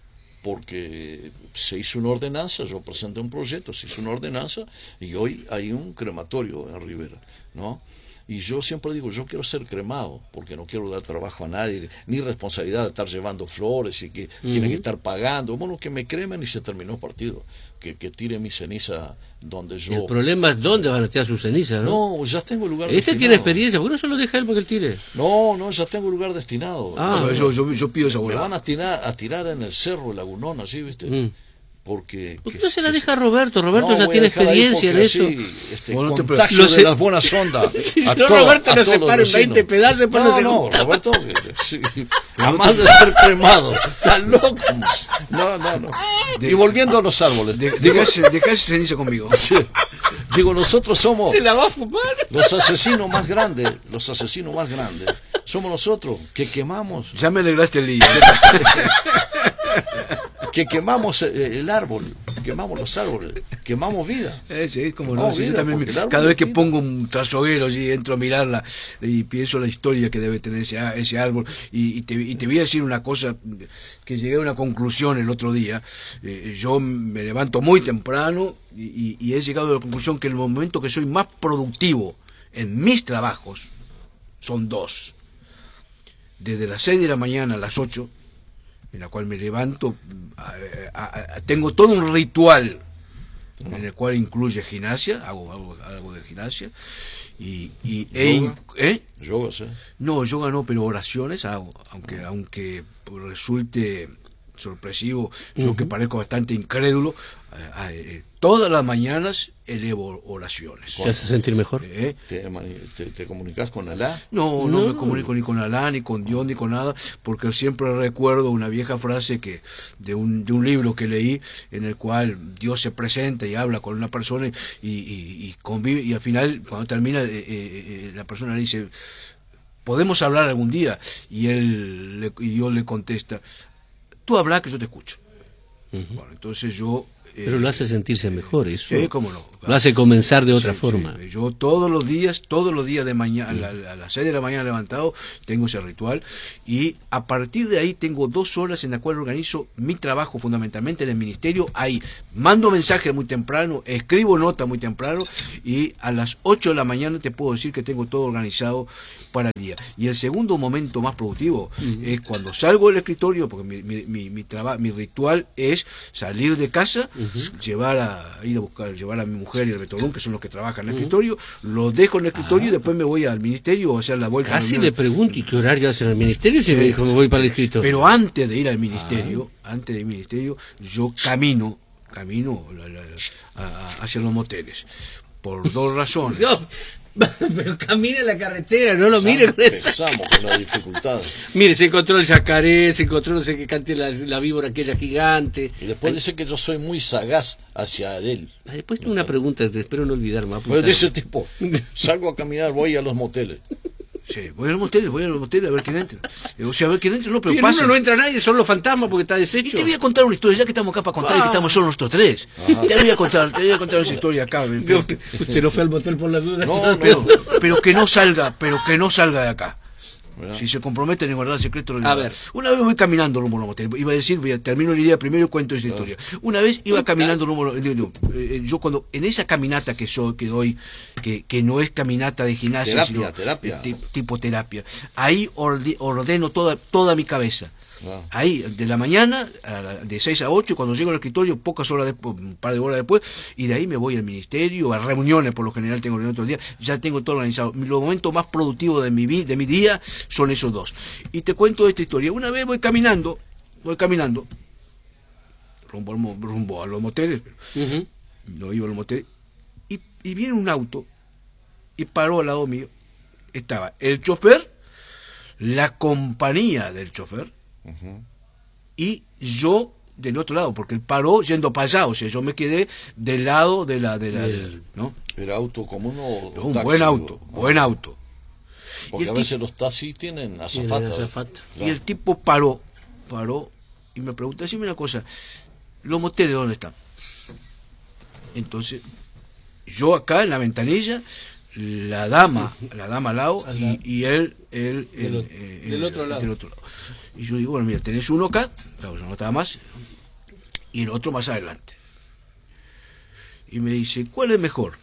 Speaker 2: porque se hizo una ordenanza, yo presenté un proyecto, se hizo una ordenanza y hoy hay un crematorio en Rivera, ¿no? Y yo siempre digo, yo quiero ser cremado, porque no quiero dar trabajo a nadie, ni responsabilidad de estar llevando flores y que tienen que estar pagando. Bueno, que me cremen y se terminó el partido. Que, que tire mi ceniza donde yo...
Speaker 3: El problema es dónde van a tirar sus cenizas, ¿no?
Speaker 2: No, ya tengo el lugar
Speaker 3: Este
Speaker 2: destinado.
Speaker 3: tiene experiencia, ¿por qué no se lo deja él para que él tire?
Speaker 2: No, no, ya tengo el lugar destinado.
Speaker 3: Ah,
Speaker 1: Pero yo, yo, yo pido esa
Speaker 2: me
Speaker 1: bola.
Speaker 2: van a tirar, a tirar en el cerro, el lagunón, así, ¿viste?
Speaker 3: Mm.
Speaker 2: Porque...
Speaker 3: ¿Por qué
Speaker 2: que-
Speaker 3: no se la
Speaker 2: que-
Speaker 3: deja a Roberto? Roberto
Speaker 2: No,
Speaker 3: ya
Speaker 2: voy a
Speaker 3: tiene
Speaker 2: dejar ahí
Speaker 3: experiencia en
Speaker 2: porque
Speaker 3: eso.
Speaker 2: así, este,
Speaker 1: Bueno, te-
Speaker 2: contagio
Speaker 3: lo
Speaker 2: de
Speaker 3: sé.
Speaker 2: las buenas ondas.
Speaker 3: Si
Speaker 2: a
Speaker 3: no,
Speaker 2: todos-
Speaker 3: Roberto
Speaker 2: a
Speaker 3: no
Speaker 2: todos
Speaker 3: se
Speaker 2: los
Speaker 3: para en
Speaker 2: vecinos.
Speaker 3: veinte pedazos, después no
Speaker 2: no,
Speaker 3: se
Speaker 2: no,
Speaker 3: junta.
Speaker 2: Roberto, sí, además de ser cremado, tan loco. No, no, no.
Speaker 1: De-
Speaker 2: y volviendo a los árboles,
Speaker 1: De,
Speaker 2: digo,
Speaker 1: dejase, dejase ceniza conmigo.
Speaker 2: sí, digo, nosotros somos
Speaker 3: Se la va a fumar.
Speaker 2: los asesinos más grandes, los asesinos más grandes. Somos nosotros que quemamos,
Speaker 1: Ya me alegraste el día.
Speaker 2: que quemamos el, el árbol, quemamos los árboles, quemamos vida.
Speaker 1: Eh, sí, como
Speaker 2: No,
Speaker 1: no. sí, yo
Speaker 2: vida,
Speaker 1: también
Speaker 2: porque
Speaker 1: me-
Speaker 2: el árbol
Speaker 1: cada vez
Speaker 2: es
Speaker 1: que
Speaker 2: vida.
Speaker 1: pongo un trasoguero allí, entro a mirarla y pienso la historia que debe tener ese, á- ese árbol. Y, y te, y te voy a decir una cosa, que llegué a una conclusión el otro día. Eh, yo me levanto muy temprano y, y- y he llegado a la conclusión que el momento que soy más productivo en mis trabajos son dos. Desde las seis de la mañana a las ocho, en la cual me levanto, a- a- a- tengo todo un ritual en el cual incluye gimnasia, hago algo, algo de gimnasia, y, y e in-
Speaker 2: Yoga.
Speaker 1: ¿eh?
Speaker 2: Yoga, sí.
Speaker 1: No, yoga no, pero oraciones hago, aunque aunque resulte sorpresivo, yo que parezco bastante incrédulo, eh, eh, todas las mañanas elevo oraciones.
Speaker 3: ¿Te hace sentir mejor?
Speaker 1: ¿Eh?
Speaker 2: ¿Te, mani- te, te comunicas con Alá?
Speaker 1: No, no,
Speaker 3: No.
Speaker 1: me comunico ni con Alá, ni con Dios, ni con nada, porque siempre recuerdo una vieja frase que de un, de un libro que leí, en el cual Dios se presenta y habla con una persona y, y, y convive, y al final, cuando termina, eh, eh, eh, la persona le dice, ¿podemos hablar algún día? Y él le- y yo le contesta, tú habla que yo te escucho. Bueno, entonces yo
Speaker 3: Pero lo hace sentirse mejor, eso.
Speaker 1: Sí, cómo no.
Speaker 3: Lo hace comenzar de otra
Speaker 1: Sí,
Speaker 3: forma.
Speaker 1: sí. Yo todos los días, todos los días de mañana, a, la, a las seis de la mañana levantado, tengo ese ritual y a partir de ahí tengo dos horas en las cuales organizo mi trabajo fundamentalmente en el ministerio. Ahí mando mensajes muy temprano, escribo notas muy temprano y a las ocho de la mañana te puedo decir que tengo todo organizado para el día. Y el segundo momento más productivo uh-huh. es cuando salgo del escritorio, porque mi, mi, mi, mi, traba, mi ritual es salir de casa, uh-huh. llevar a ir a buscar, llevar a mi mujer y el Betolún, que son los que trabajan en el uh-huh. escritorio, los dejo en el escritorio ah. y después me voy al ministerio o hacer la vuelta.
Speaker 3: Casi le pregunto, ¿y qué horario hacen en el ministerio? Si eh, me dijo, me voy para el escritorio.
Speaker 1: Pero antes de ir al ministerio, ah. antes del ministerio, yo camino, camino la, la, la, a, hacia los moteles, por dos razones.
Speaker 3: No. Pero camine la carretera, no lo mire.
Speaker 2: Empezamos con las dificultades.
Speaker 3: Mire, se encontró el yacaré, se encontró no sé qué cante la, la víbora aquella gigante.
Speaker 2: Y después dice que yo soy muy sagaz hacia él.
Speaker 3: Ah, después tengo una pregunta, espero no olvidarme.
Speaker 2: Pues dice el tipo, salgo a caminar, voy a los moteles.
Speaker 1: Sí, voy a los moteles, voy a los moteles a ver quién entra. O sea, a ver quién entra, no, pero
Speaker 3: sí,
Speaker 1: pasa.
Speaker 3: No, no entra nadie, son los fantasmas porque está deshecho.
Speaker 1: Y te voy a contar una historia, ya que estamos acá para contar ah. y que estamos solo nosotros tres. Ajá. Te voy a contar, te voy a contar esa historia acá.
Speaker 3: No, que, usted no fue al motel por la duda.
Speaker 1: No, no, pero, pero que no salga, pero que no salga de acá. ¿verdad? Si se comprometen en guardar el secreto, lo
Speaker 3: a ver.
Speaker 1: Una vez voy caminando rumbo a los moteles. Iba a decir, voy a, termino la idea primero y cuento esa historia. Una vez iba caminando rumbo a los, yo cuando, en esa caminata que soy, que doy, que, que no es caminata de gimnasia,
Speaker 2: terapia,
Speaker 1: sino
Speaker 2: terapia.
Speaker 1: T, tipo terapia, ahí orde, ordeno toda, toda mi cabeza. Ah. Ahí, de la mañana, de seis a ocho, cuando llego al escritorio, pocas horas después, un par de horas después, y de ahí me voy al ministerio, a reuniones, por lo general tengo reuniones todo el día, ya tengo todo organizado. Los momentos más productivos de mi, de mi día son esos dos. Y te cuento esta historia. Una vez voy caminando, voy caminando, rumbo, rumbo a los moteles, uh-huh. no iba a los moteles, y, y viene un auto, y paró al lado mío. Estaba el chofer, la compañía del chofer, Uh-huh. y yo del otro lado, porque él paró yendo para allá, o sea, yo me quedé del lado de la, de la, del, ¿no?
Speaker 2: ¿Era auto común o
Speaker 1: un
Speaker 2: taxi,
Speaker 1: buen auto,
Speaker 2: o...
Speaker 1: buen auto?
Speaker 2: Porque a veces los taxis tienen azafata.
Speaker 3: azafata.
Speaker 1: Claro. Y el tipo paró, paró y me preguntó, decime una cosa, ¿los moteles dónde están? Entonces, yo acá en la ventanilla, la dama, la dama al lado y, y él, él, él,
Speaker 3: del,
Speaker 1: eh,
Speaker 3: del,
Speaker 1: él
Speaker 3: otro lado.
Speaker 1: del otro lado. Y yo digo, bueno, mira, tenés uno acá, claro, yo no estaba más, y el otro más adelante. Y me dice, ¿cuál es mejor?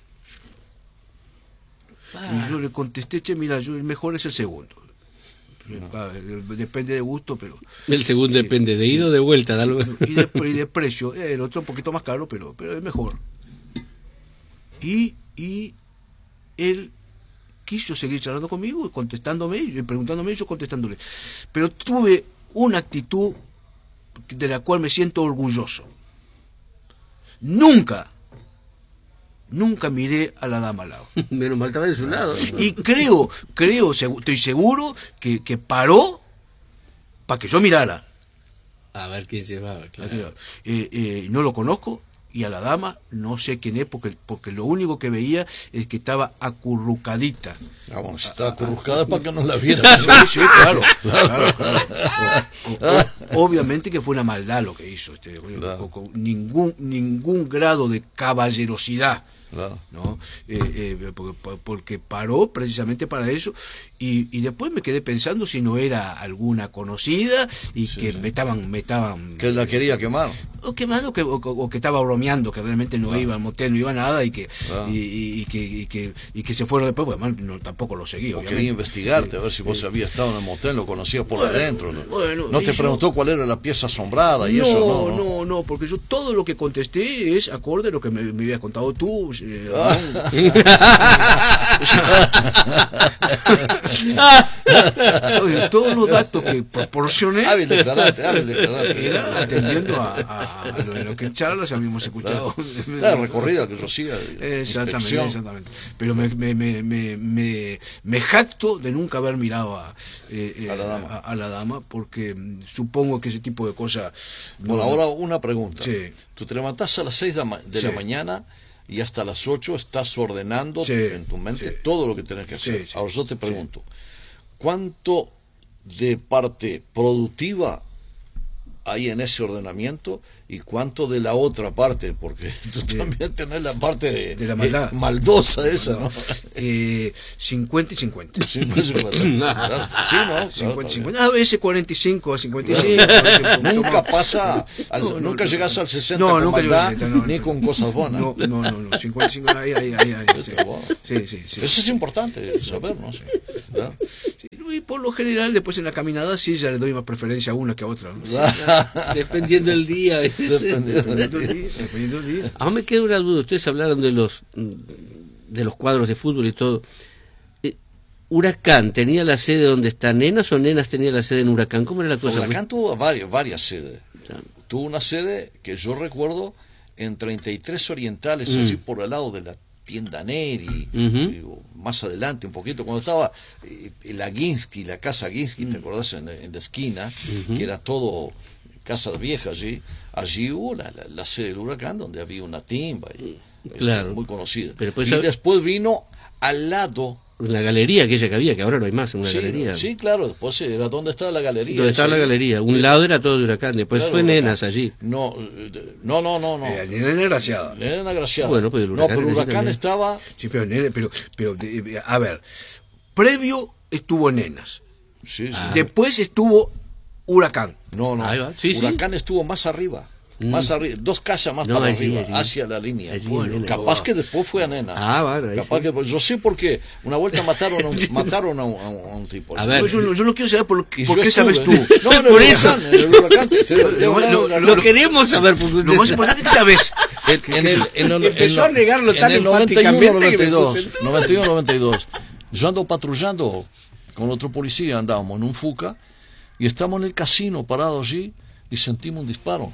Speaker 1: Ah. Y yo le contesté, che, mira, yo, el mejor es el segundo. No. Depende de gusto, pero...
Speaker 3: El segundo sí, depende de ida o de vuelta. Dale.
Speaker 1: Y, de, y de precio, el otro un poquito más caro, pero, pero es mejor. Y... y él quiso seguir charlando conmigo, contestándome y preguntándome, y yo contestándole. Pero tuve una actitud de la cual me siento orgulloso. Nunca, nunca miré a la dama al lado.
Speaker 3: Menos mal estaba de su lado.
Speaker 1: Y creo, creo, estoy seguro que, que paró para que yo mirara.
Speaker 3: A ver quién se va, claro.
Speaker 1: Eh, eh, no lo conozco. Y a la dama no sé quién es, porque, porque lo único que veía es que estaba acurrucadita.
Speaker 2: Ah, bueno, si estaba acurrucada para que no la viera.
Speaker 1: Sí, sí, claro. claro, claro. O, o, obviamente que fue una maldad lo que hizo. Este, claro. con, con ningún, ningún grado de caballerosidad. Claro. ¿No? Eh, eh, porque, porque paró precisamente para eso y, y después me quedé pensando si no era alguna conocida y sí, que sí. me estaban me estaban
Speaker 2: que la quería quemar
Speaker 1: o quemando que, o, o que estaba bromeando, que realmente no claro. iba al motel, no iba a nada y que, claro. y, y, y, que, y, que y que se fueron después, pues además no, tampoco lo seguí.
Speaker 2: O quería investigarte, eh, a ver si vos eh, habías estado en el motel, lo conocías por bueno, adentro. ¿No,
Speaker 1: bueno,
Speaker 2: ¿No te
Speaker 1: yo,
Speaker 2: preguntó cuál era la pieza asombrada y
Speaker 1: no,
Speaker 2: eso? No,
Speaker 1: no, no, no, porque yo todo lo que contesté es acorde a lo que me, me habías contado tú. Eh, ah. Oye, todos los datos que proporcioné
Speaker 2: hábil declarante, hábil declarante.
Speaker 1: Era atendiendo a, a, a lo, lo que en charlas habíamos escuchado.
Speaker 2: La recorrida que yo hacía.
Speaker 1: Exactamente, exactamente. Pero me, me, me, me, me, me jacto de nunca haber mirado a, eh,
Speaker 2: a, la dama.
Speaker 1: A, a la dama, porque supongo que ese tipo de cosas...
Speaker 2: No, bueno, ahora una pregunta.
Speaker 1: Sí.
Speaker 2: Tú te levantás a las seis de, la, de sí. la mañana y hasta las ocho estás ordenando sí, en tu mente sí. todo lo que tenés que hacer. Sí, sí, ahora yo te pregunto, sí. ¿cuánto de parte productiva hay en ese ordenamiento y cuánto de la otra parte, porque tú también tenés la parte de,
Speaker 1: de la maldad.
Speaker 2: eh, maldosa esa, ¿no?
Speaker 1: Eh, cincuenta y cincuenta.
Speaker 2: cincuenta y cincuenta. Claro. Sí, ¿no?
Speaker 1: cincuenta y
Speaker 2: Claro,
Speaker 1: cincuenta. A veces cuarenta y cinco a cincuenta y cinco.
Speaker 2: claro. Nunca pasa, al,
Speaker 1: No, no,
Speaker 2: nunca
Speaker 1: no,
Speaker 2: llegas
Speaker 1: no.
Speaker 2: al sesenta
Speaker 1: No,
Speaker 2: con
Speaker 1: nunca llego
Speaker 2: maldad,
Speaker 1: al sesenta, no,
Speaker 2: ni
Speaker 1: no.
Speaker 2: con cosas buenas.
Speaker 1: No, no, no, no. cincuenta y cinco, ahí, ahí, ahí, ahí. Sí, sí, sí. sí.
Speaker 2: Eso es importante saber, ¿no? Sí. ¿Verdad?
Speaker 1: Sí, y por lo general, después en la caminada, sí, ya le doy más preferencia a una que a otra, ¿no?
Speaker 3: Dependiendo del día.
Speaker 1: Dependiendo del día, dependiendo del día.
Speaker 3: Ahora me queda una duda. Ustedes hablaron de los de los cuadros de fútbol y todo. Eh, ¿Huracán tenía la sede donde está Nenas o Nenas tenía la sede en Huracán? ¿Cómo era la cosa?
Speaker 2: Huracán tuvo varias, varias sedes.
Speaker 3: Claro.
Speaker 2: Tuvo una sede que yo recuerdo en treinta y tres Orientales,
Speaker 3: Mm.
Speaker 2: allí por el lado de la tienda Neri,
Speaker 3: Ujú.
Speaker 2: digo, más adelante un poquito, cuando estaba eh, la Ginsky, la casa Ginsky, ¿te acordás? En, en la esquina,
Speaker 3: Ujú.
Speaker 2: que era todo casas viejas allí, allí hubo la, la, la sede del Huracán, donde había una timba, y,
Speaker 3: Claro.
Speaker 2: este, muy conocida.
Speaker 3: Pero pues
Speaker 2: y
Speaker 3: esa-
Speaker 2: después vino al lado...
Speaker 3: La galería aquella que había, que ahora no hay más, una
Speaker 2: Sí,
Speaker 3: galería.
Speaker 2: sí, claro, después era donde estaba la galería.
Speaker 3: Donde estaba
Speaker 2: esa
Speaker 3: la
Speaker 2: ahí.
Speaker 3: galería. Un lado era todo de Huracán, después
Speaker 2: Claro,
Speaker 3: fue
Speaker 2: Huracán.
Speaker 3: Nenas allí.
Speaker 2: No, eh, no, no, no, no.
Speaker 1: Eh, el nene desgraciado.
Speaker 2: Era una graciada.
Speaker 3: Bueno, pues el
Speaker 2: no,
Speaker 3: Huracán
Speaker 2: pero el
Speaker 3: allí
Speaker 2: Huracán
Speaker 3: también.
Speaker 2: estaba...
Speaker 1: Sí, pero, nene, pero, pero de- a ver, previo estuvo Nenas,
Speaker 2: Sí, sí.
Speaker 3: Ah.
Speaker 1: después estuvo Huracán.
Speaker 2: No, no.
Speaker 3: Ahí va. Sí, sí.
Speaker 2: Huracán estuvo más arriba.
Speaker 3: Mm.
Speaker 2: Más arriba, dos casas más
Speaker 3: No,
Speaker 2: para
Speaker 3: allí,
Speaker 2: arriba,
Speaker 3: allí.
Speaker 2: hacia la línea.
Speaker 3: Allí,
Speaker 2: Bueno,
Speaker 3: Nena.
Speaker 2: capaz que después fue a Nena.
Speaker 3: Ah, bueno, ahí
Speaker 2: Capaz
Speaker 3: sí.
Speaker 2: que, yo sé por qué. Una vuelta mataron a un, mataron a un, a un- a un tipo.
Speaker 3: A ver.
Speaker 1: No, yo, no, yo no quiero saber por, lo que-
Speaker 2: Y
Speaker 1: por
Speaker 2: yo
Speaker 1: qué sabes tú.
Speaker 2: estuve. No, en el
Speaker 3: Por
Speaker 2: huracán,
Speaker 3: eso.
Speaker 2: en el huracán. te- te- te-
Speaker 1: Lo-
Speaker 2: te-
Speaker 1: lo-
Speaker 2: te-
Speaker 3: Lo queremos saber porque usted
Speaker 1: Lo más importante es que sabes.
Speaker 2: En, en el, en el-
Speaker 3: Empezó
Speaker 2: en
Speaker 3: a negarlo tan
Speaker 2: en el noventa y uno,
Speaker 3: enfáticamente que
Speaker 2: noventa y
Speaker 3: me
Speaker 2: dos,
Speaker 3: puse en duda.
Speaker 2: noventa y uno, noventa y dos. Yo ando patrullando con otro policía, andábamos en un Fuca y estamos en el casino parados allí y sentimos un disparo.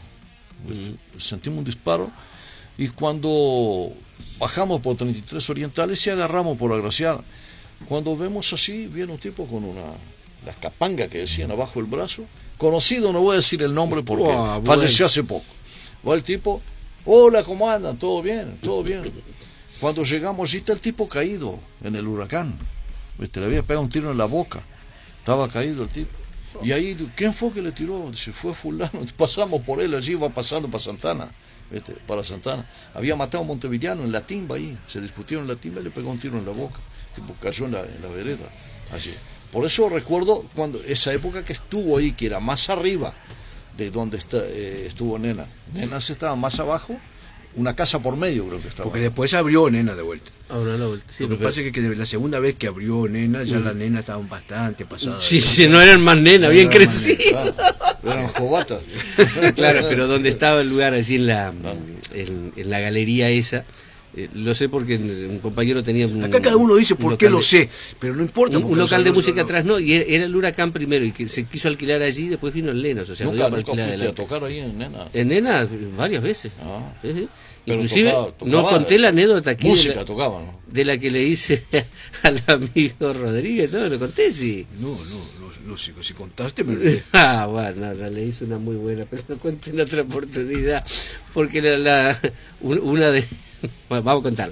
Speaker 3: Mm.
Speaker 2: Sentimos un disparo y cuando bajamos por treinta y tres Orientales y agarramos por Agraciada, cuando vemos así, viene un tipo con una la capanga que decían abajo el brazo, conocido, no voy a decir el nombre porque
Speaker 3: Wow,
Speaker 2: falleció hace poco. Va el tipo, hola, ¿cómo andan? ¿Todo bien? ¿Todo bien? Cuando llegamos, allí está el tipo caído en el Huracán. ¿Viste? Le había pegado un tiro en la boca. Estaba caído el tipo. Y ahí, ¿quién fue que le tiró? Se fue fulano. Pasamos por él, allí iba pasando para Santana. ¿Viste? Para Santana. Había matado a un montevideano en la timba ahí. Se discutieron en la timba y le pegó un tiro en la boca. El tipo cayó en la, en la vereda. Así. Por eso recuerdo cuando esa época que estuvo ahí, que era más arriba de donde está, eh, estuvo Nena. Nenas estaba más abajo, una casa por medio creo que estaba.
Speaker 1: Porque después abrió Nena de vuelta.
Speaker 3: Ahora la vuelta. Sí,
Speaker 1: Lo que
Speaker 3: pero-
Speaker 1: pasa es que, que la segunda vez que abrió Nena, ya las nenas estaban bastante pasadas.
Speaker 3: Sí, sí, no eran más nenas, bien
Speaker 1: eran más
Speaker 3: crecidas.
Speaker 2: Claro, eran jovatas.
Speaker 3: Claro, pero donde estaba el lugar, allí en la, en, en la galería esa, eh, lo sé porque un compañero tenía un,
Speaker 1: Acá cada uno dice
Speaker 3: un
Speaker 1: por qué
Speaker 3: local
Speaker 1: lo
Speaker 3: de-
Speaker 1: sé, pero no importa.
Speaker 3: Un,
Speaker 1: porque
Speaker 3: un local
Speaker 1: no-
Speaker 3: de
Speaker 1: no-
Speaker 3: música
Speaker 1: no-
Speaker 3: atrás, no, y era, era el Huracán primero, y que se quiso alquilar allí, después vino el Nenas, o sea,
Speaker 2: Nunca,
Speaker 3: no dio para
Speaker 2: nunca
Speaker 3: alquilar
Speaker 2: fuiste a
Speaker 3: adelante.
Speaker 2: tocar ahí en Nena.
Speaker 3: En Nena, varias veces.
Speaker 2: Ah.
Speaker 3: Sí, sí.
Speaker 2: Pero
Speaker 3: Inclusive,
Speaker 2: tocaba-
Speaker 3: no
Speaker 2: tocaba
Speaker 3: conté la anécdota aquí de
Speaker 2: Música
Speaker 3: la,
Speaker 2: tocaba, ¿no?
Speaker 3: de la que le hice al amigo Rodríguez, no, lo conté, sí.
Speaker 1: No, no, no, no, si, si contaste, pero...
Speaker 3: Ah, bueno, no, le hice una muy buena, pero lo cuento en otra oportunidad, porque la, la un- una de... Bueno, vamos a contarlo.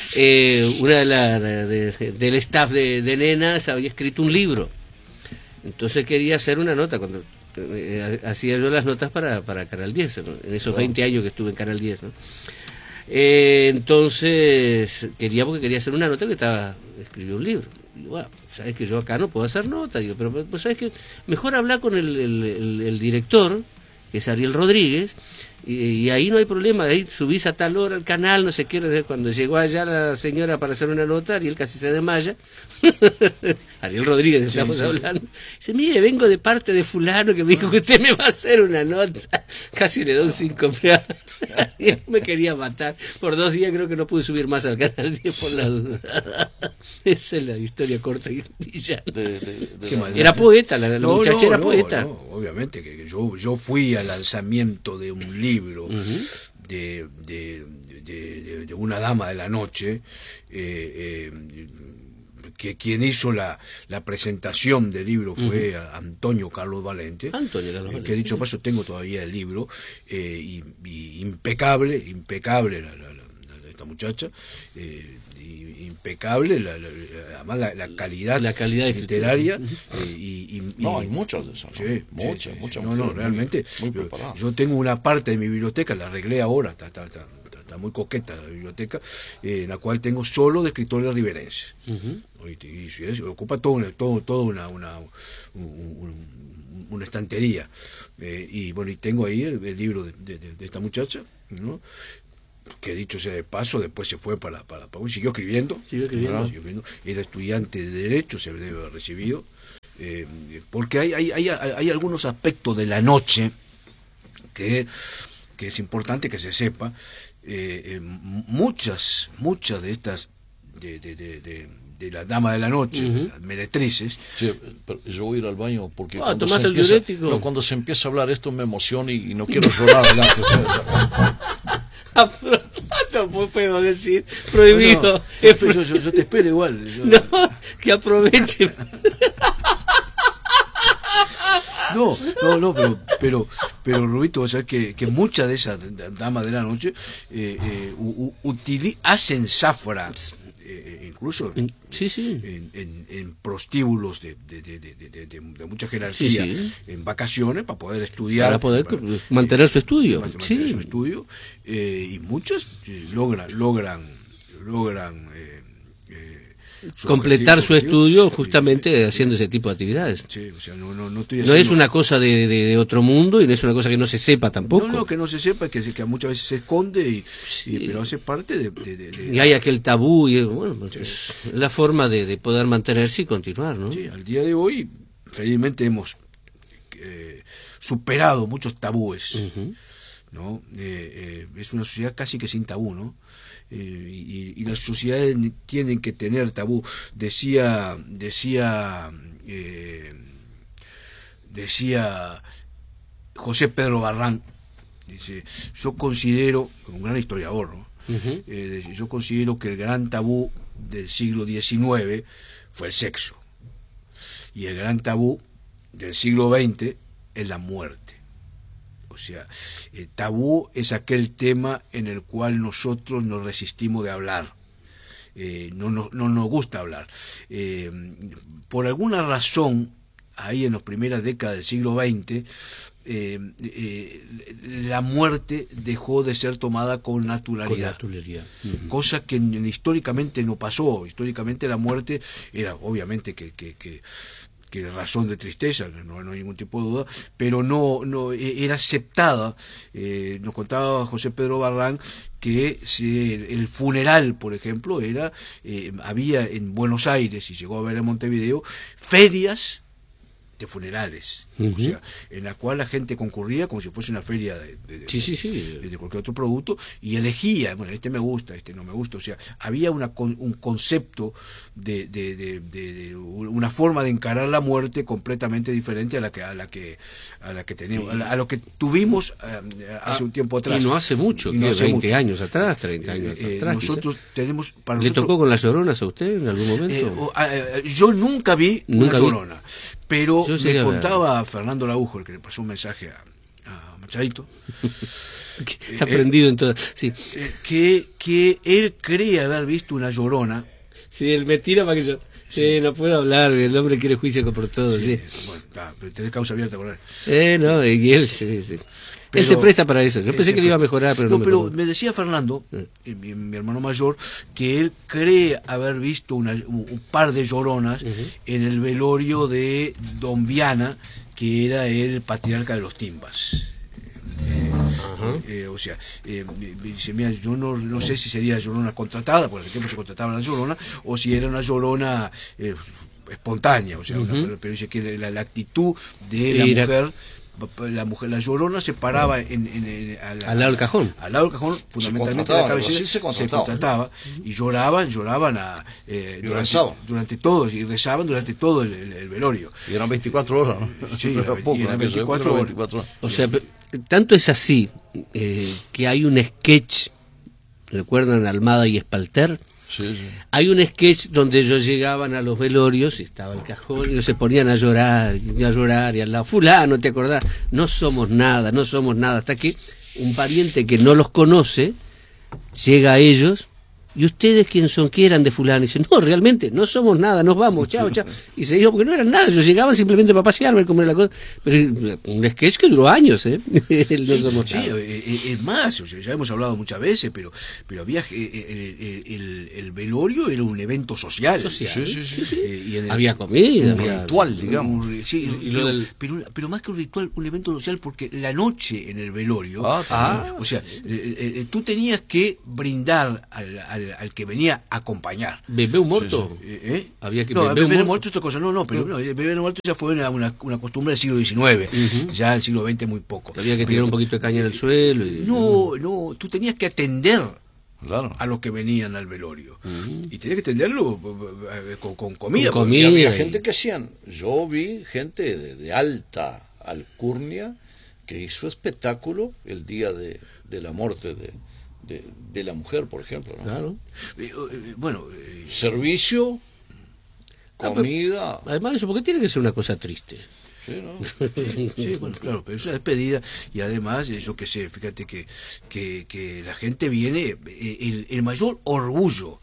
Speaker 3: Eh, una de la, de- de- del staff de, de Nenas había escrito un libro, entonces quería hacer una nota, cuando eh, hacía yo las notas para, para Canal diez, ¿no? En esos veinte años que estuve en Canal diez, ¿no? Eh, entonces quería, porque quería hacer una nota que estaba, escribió un libro. Y bueno, sabes que yo acá no puedo hacer nota, digo, pero pues sabes que mejor hablar con el, el, el- el director, que es Ariel Rodríguez, y, y ahí no hay problema, ahí subís a tal hora al canal, no sé qué. Cuando llegó allá la señora para hacer una nota, Ariel casi se desmaya. Ariel Rodríguez estamos
Speaker 1: sí, sí.
Speaker 3: hablando. Dice, mire, vengo de parte de fulano que me dijo que usted me va a hacer una nota. Casi le doy un síncope. Y me quería matar. Por dos días creo que no pude subir más al canal diez por la duda. Esa es la historia corta y y ya.
Speaker 2: De, de- de
Speaker 1: Qué
Speaker 2: la-
Speaker 1: mal.
Speaker 3: Era poeta, la, la
Speaker 1: No,
Speaker 3: muchacha
Speaker 1: no,
Speaker 3: era
Speaker 1: no,
Speaker 3: poeta.
Speaker 1: no, obviamente que que yo, yo fui al lanzamiento de un libro de, de, de, de- de una dama de la noche, eh, eh, que quien hizo la, la presentación del libro fue a Antonio Carlos Valente,
Speaker 3: Antonio Carlos
Speaker 1: eh,
Speaker 3: Valente.
Speaker 1: que dicho paso tengo todavía el libro, eh, y, y impecable, impecable la, la- la- la- esta muchacha, eh, y impecable, la, la- además la, la calidad,
Speaker 3: La calidad de escritura.
Speaker 1: literaria, eh, y, y-
Speaker 2: No, hay muchas de esas, ¿no?
Speaker 1: Sí,
Speaker 2: muchas,
Speaker 1: sí, sí,
Speaker 2: muchas.
Speaker 1: No, no,
Speaker 2: muy,
Speaker 1: realmente.
Speaker 2: Muy
Speaker 1: yo,
Speaker 2: preparadas.
Speaker 1: yo tengo una parte de mi biblioteca, la arreglé ahora, está, está, está, está muy coqueta la biblioteca, eh, en la cual tengo solo de escritores riverenses. Uh-huh. Y, y, y eso ocupa todo una, todo, todo una, una, un, un, una estantería. Eh, y bueno, y tengo ahí el, el libro de, de, de, de esta muchacha, ¿no? Que dicho sea de paso, después se fue para, para, para siguió escribiendo,
Speaker 3: siguió escribiendo.
Speaker 1: Siguió escribiendo. Era estudiante de Derecho, se debe haber recibido, eh, porque hay, hay, hay, hay algunos aspectos de la noche que, que es importante que se sepa. Eh, eh, muchas, muchas de estas, de, de, de, de, de la dama de la noche, uh-huh. las meretrices.
Speaker 2: Sí, pero yo voy a ir al baño porque
Speaker 3: ah,
Speaker 2: cuando, se
Speaker 3: el
Speaker 2: empieza, no, cuando se empieza a hablar esto me emociona y, y no quiero llorar delante.
Speaker 3: No puedo decir, prohibido.
Speaker 1: No, no, yo, yo, yo te espero igual. Yo...
Speaker 3: No, que aproveche.
Speaker 1: No, no, no, pero, pero, pero Rubito, vas a ver que, que muchas de esas damas de la noche eh, eh, u, utili- hacen zafra, eh, incluso
Speaker 3: en, sí, sí.
Speaker 1: En, en, en prostíbulos de, de, de, de, de, de, de mucha jerarquía,
Speaker 3: sí, sí.
Speaker 1: en vacaciones, para poder estudiar.
Speaker 3: Para poder
Speaker 1: para,
Speaker 3: mantener
Speaker 1: eh,
Speaker 3: su estudio.
Speaker 1: Mantener
Speaker 3: sí.
Speaker 1: su estudio, eh, y muchas eh, logran, logran, logran... Eh,
Speaker 3: Su completar objetivo, su estudio justamente sí, haciendo sí. ese tipo de actividades.
Speaker 1: Sí, o sea, no, no, no, estoy
Speaker 3: haciendo... no es una cosa de, de, de otro mundo y no es una cosa que no se sepa tampoco.
Speaker 1: No, no, que no se sepa, que, que muchas veces se esconde, y, sí. y, pero hace parte de, de, de, de...
Speaker 3: Y hay aquel tabú, y bueno, sí. es la forma de, de poder mantenerse y continuar, ¿no?
Speaker 1: Sí, al día de hoy, felizmente hemos eh, superado muchos tabúes, uh-huh. ¿no? Eh, eh, es una sociedad casi que sin tabú, ¿no? Eh, y, y las sociedades tienen que tener tabú. Decía, decía, eh, decía José Pedro Barrán, dice, yo considero, un gran historiador, ¿no? Uh-huh. eh, yo considero que el gran tabú del siglo diecinueve fue el sexo, y el gran tabú del siglo veinte es la muerte. O sea, el tabú es aquel tema en el cual nosotros nos resistimos de hablar, eh, no, no, no nos gusta hablar. Eh, por alguna razón, ahí en las primeras décadas del siglo veinte, eh, eh, la muerte dejó de ser tomada con naturalidad,
Speaker 3: con naturalidad. Uh-huh.
Speaker 1: Cosa que históricamente no pasó. Históricamente la muerte era, obviamente, que... que, que que razón de tristeza, no, no hay ningún tipo de duda, pero no, no era aceptada. Eh, nos contaba José Pedro Barrán que si el funeral, por ejemplo, era eh, había en Buenos Aires, y llegó a ver en Montevideo, ferias de funerales, uh-huh. o sea, en la cual la gente concurría como si fuese una feria de, de, de,
Speaker 3: sí, sí, sí.
Speaker 1: de, de cualquier otro producto, y elegía, bueno, este me gusta, este no me gusta, o sea, había una, un concepto de, de, de, de, de una forma de encarar la muerte completamente diferente a la que a la que a la que teníamos, sí. a, la, a lo que tuvimos uh, hace ah, un tiempo atrás.
Speaker 3: Y no hace mucho, no hace veinte mucho. años atrás, treinta años eh, atrás.
Speaker 1: Nosotros quizás. tenemos para
Speaker 3: ¿Le
Speaker 1: nosotros,
Speaker 3: tocó con las lloronas a usted en algún momento?
Speaker 1: Eh, o, a, yo nunca vi ¿Nunca una vi? llorona. Pero me contaba ver. Fernando Araujo, el que le pasó un mensaje a, a Machadito.
Speaker 3: Está eh, prendido en todo. Sí.
Speaker 1: Eh, que, que él cree haber visto una llorona.
Speaker 3: Sí, él me tira para que yo. Sí, sí no puedo hablar, el hombre quiere juicio por todo. Sí, sí.
Speaker 1: Bueno, está, pero tenés causa abierta con él.
Speaker 3: Eh, no, y él, sí, sí. Pero, él se presta para eso. Yo pensé que le iba a mejorar, pero no, no
Speaker 1: pero me decía Fernando, eh, mi, mi hermano mayor, que él cree haber visto una, un, un par de lloronas uh-huh. en el velorio de Don Viana, que era el patriarca de los Timbas. Eh, uh-huh. eh, o sea, eh, dice, mira, yo no, no sé si sería llorona contratada, porque en el tiempo se contrataba la llorona, o si era una llorona eh, espontánea, o sea, uh-huh. una, pero dice que la, la actitud de la era... mujer. La mujer, la llorona se paraba en, en, en a la,
Speaker 3: al lado del cajón,
Speaker 1: al lado del cajón, fundamentalmente la cabecera, sí se contrataba, se contrataba ¿eh? y lloraban, lloraban a, eh,
Speaker 2: y
Speaker 1: durante, durante todo, y rezaban durante todo el, el, el velorio.
Speaker 2: Y eran veinticuatro horas, ¿no?
Speaker 1: Sí, era, poco, y eran veinticuatro horas. veinticuatro horas.
Speaker 3: O sea, tanto es así eh, que hay un sketch, ¿recuerdan Almada y Espalter?
Speaker 2: Sí, sí.
Speaker 3: Hay un sketch donde ellos llegaban a los velorios y estaba el cajón y ellos se ponían a llorar y a llorar y al lado, fulano, ¿te acordás? No somos nada, no somos nada, hasta que un pariente que no los conoce llega a ellos ¿y ustedes quién son? ¿Qué eran de fulano? Y dicen, no, realmente, no somos nada, nos vamos, chao, chao. Y se dijo, porque no eran nada, ellos llegaban simplemente para pasear, ver cómo era la cosa. Pero un sketch que duró años, ¿eh? no
Speaker 1: sí,
Speaker 3: somos
Speaker 1: sí,
Speaker 3: nada.
Speaker 1: Es más, o sea, ya hemos hablado muchas veces, pero pero había el, el, el velorio era un evento social.
Speaker 3: Social.
Speaker 1: Sí, sí, sí. Sí. Eh, y en el,
Speaker 3: había comida,
Speaker 2: un
Speaker 3: había
Speaker 2: ritual, digamos.
Speaker 1: Un, sí,
Speaker 3: y, y
Speaker 1: pero,
Speaker 3: del...
Speaker 1: pero, pero más que un ritual, un evento social, porque la noche en el velorio,
Speaker 2: ah,
Speaker 3: ah,
Speaker 1: o sea, eh, eh, tú tenías que brindar al, al, al que venía a acompañar.
Speaker 3: ¿Bebé un muerto?
Speaker 1: Sí, sí. ¿Eh?
Speaker 3: Había que
Speaker 1: no,
Speaker 3: beber
Speaker 1: beber
Speaker 3: un
Speaker 1: muerto es otra cosa, no, no, pero no, beber muerto ya fue una, una, una costumbre del siglo diecinueve, uh-huh. Ya el siglo veinte muy poco.
Speaker 3: Había que tirar pero, un poquito de caña en el suelo. Y...
Speaker 1: No, no, tú tenías que atender
Speaker 2: claro.
Speaker 1: a los que venían al velorio. Uh-huh. Y tenías que atenderlo con, con comida.
Speaker 3: Con comida.
Speaker 2: Había gente que hacían, yo vi gente de, de alta alcurnia que hizo espectáculo el día de, de la muerte de, de, de la mujer, por ejemplo, ¿no?
Speaker 3: Claro.
Speaker 1: Eh, eh, bueno, eh,
Speaker 2: servicio, comida.
Speaker 3: Ah, además de eso, porque tiene que ser una cosa triste.
Speaker 2: Sí, ¿no?
Speaker 1: sí, sí, bueno, claro, pero es una despedida y además, yo qué sé, fíjate que, que, que la gente viene, el, el mayor orgullo,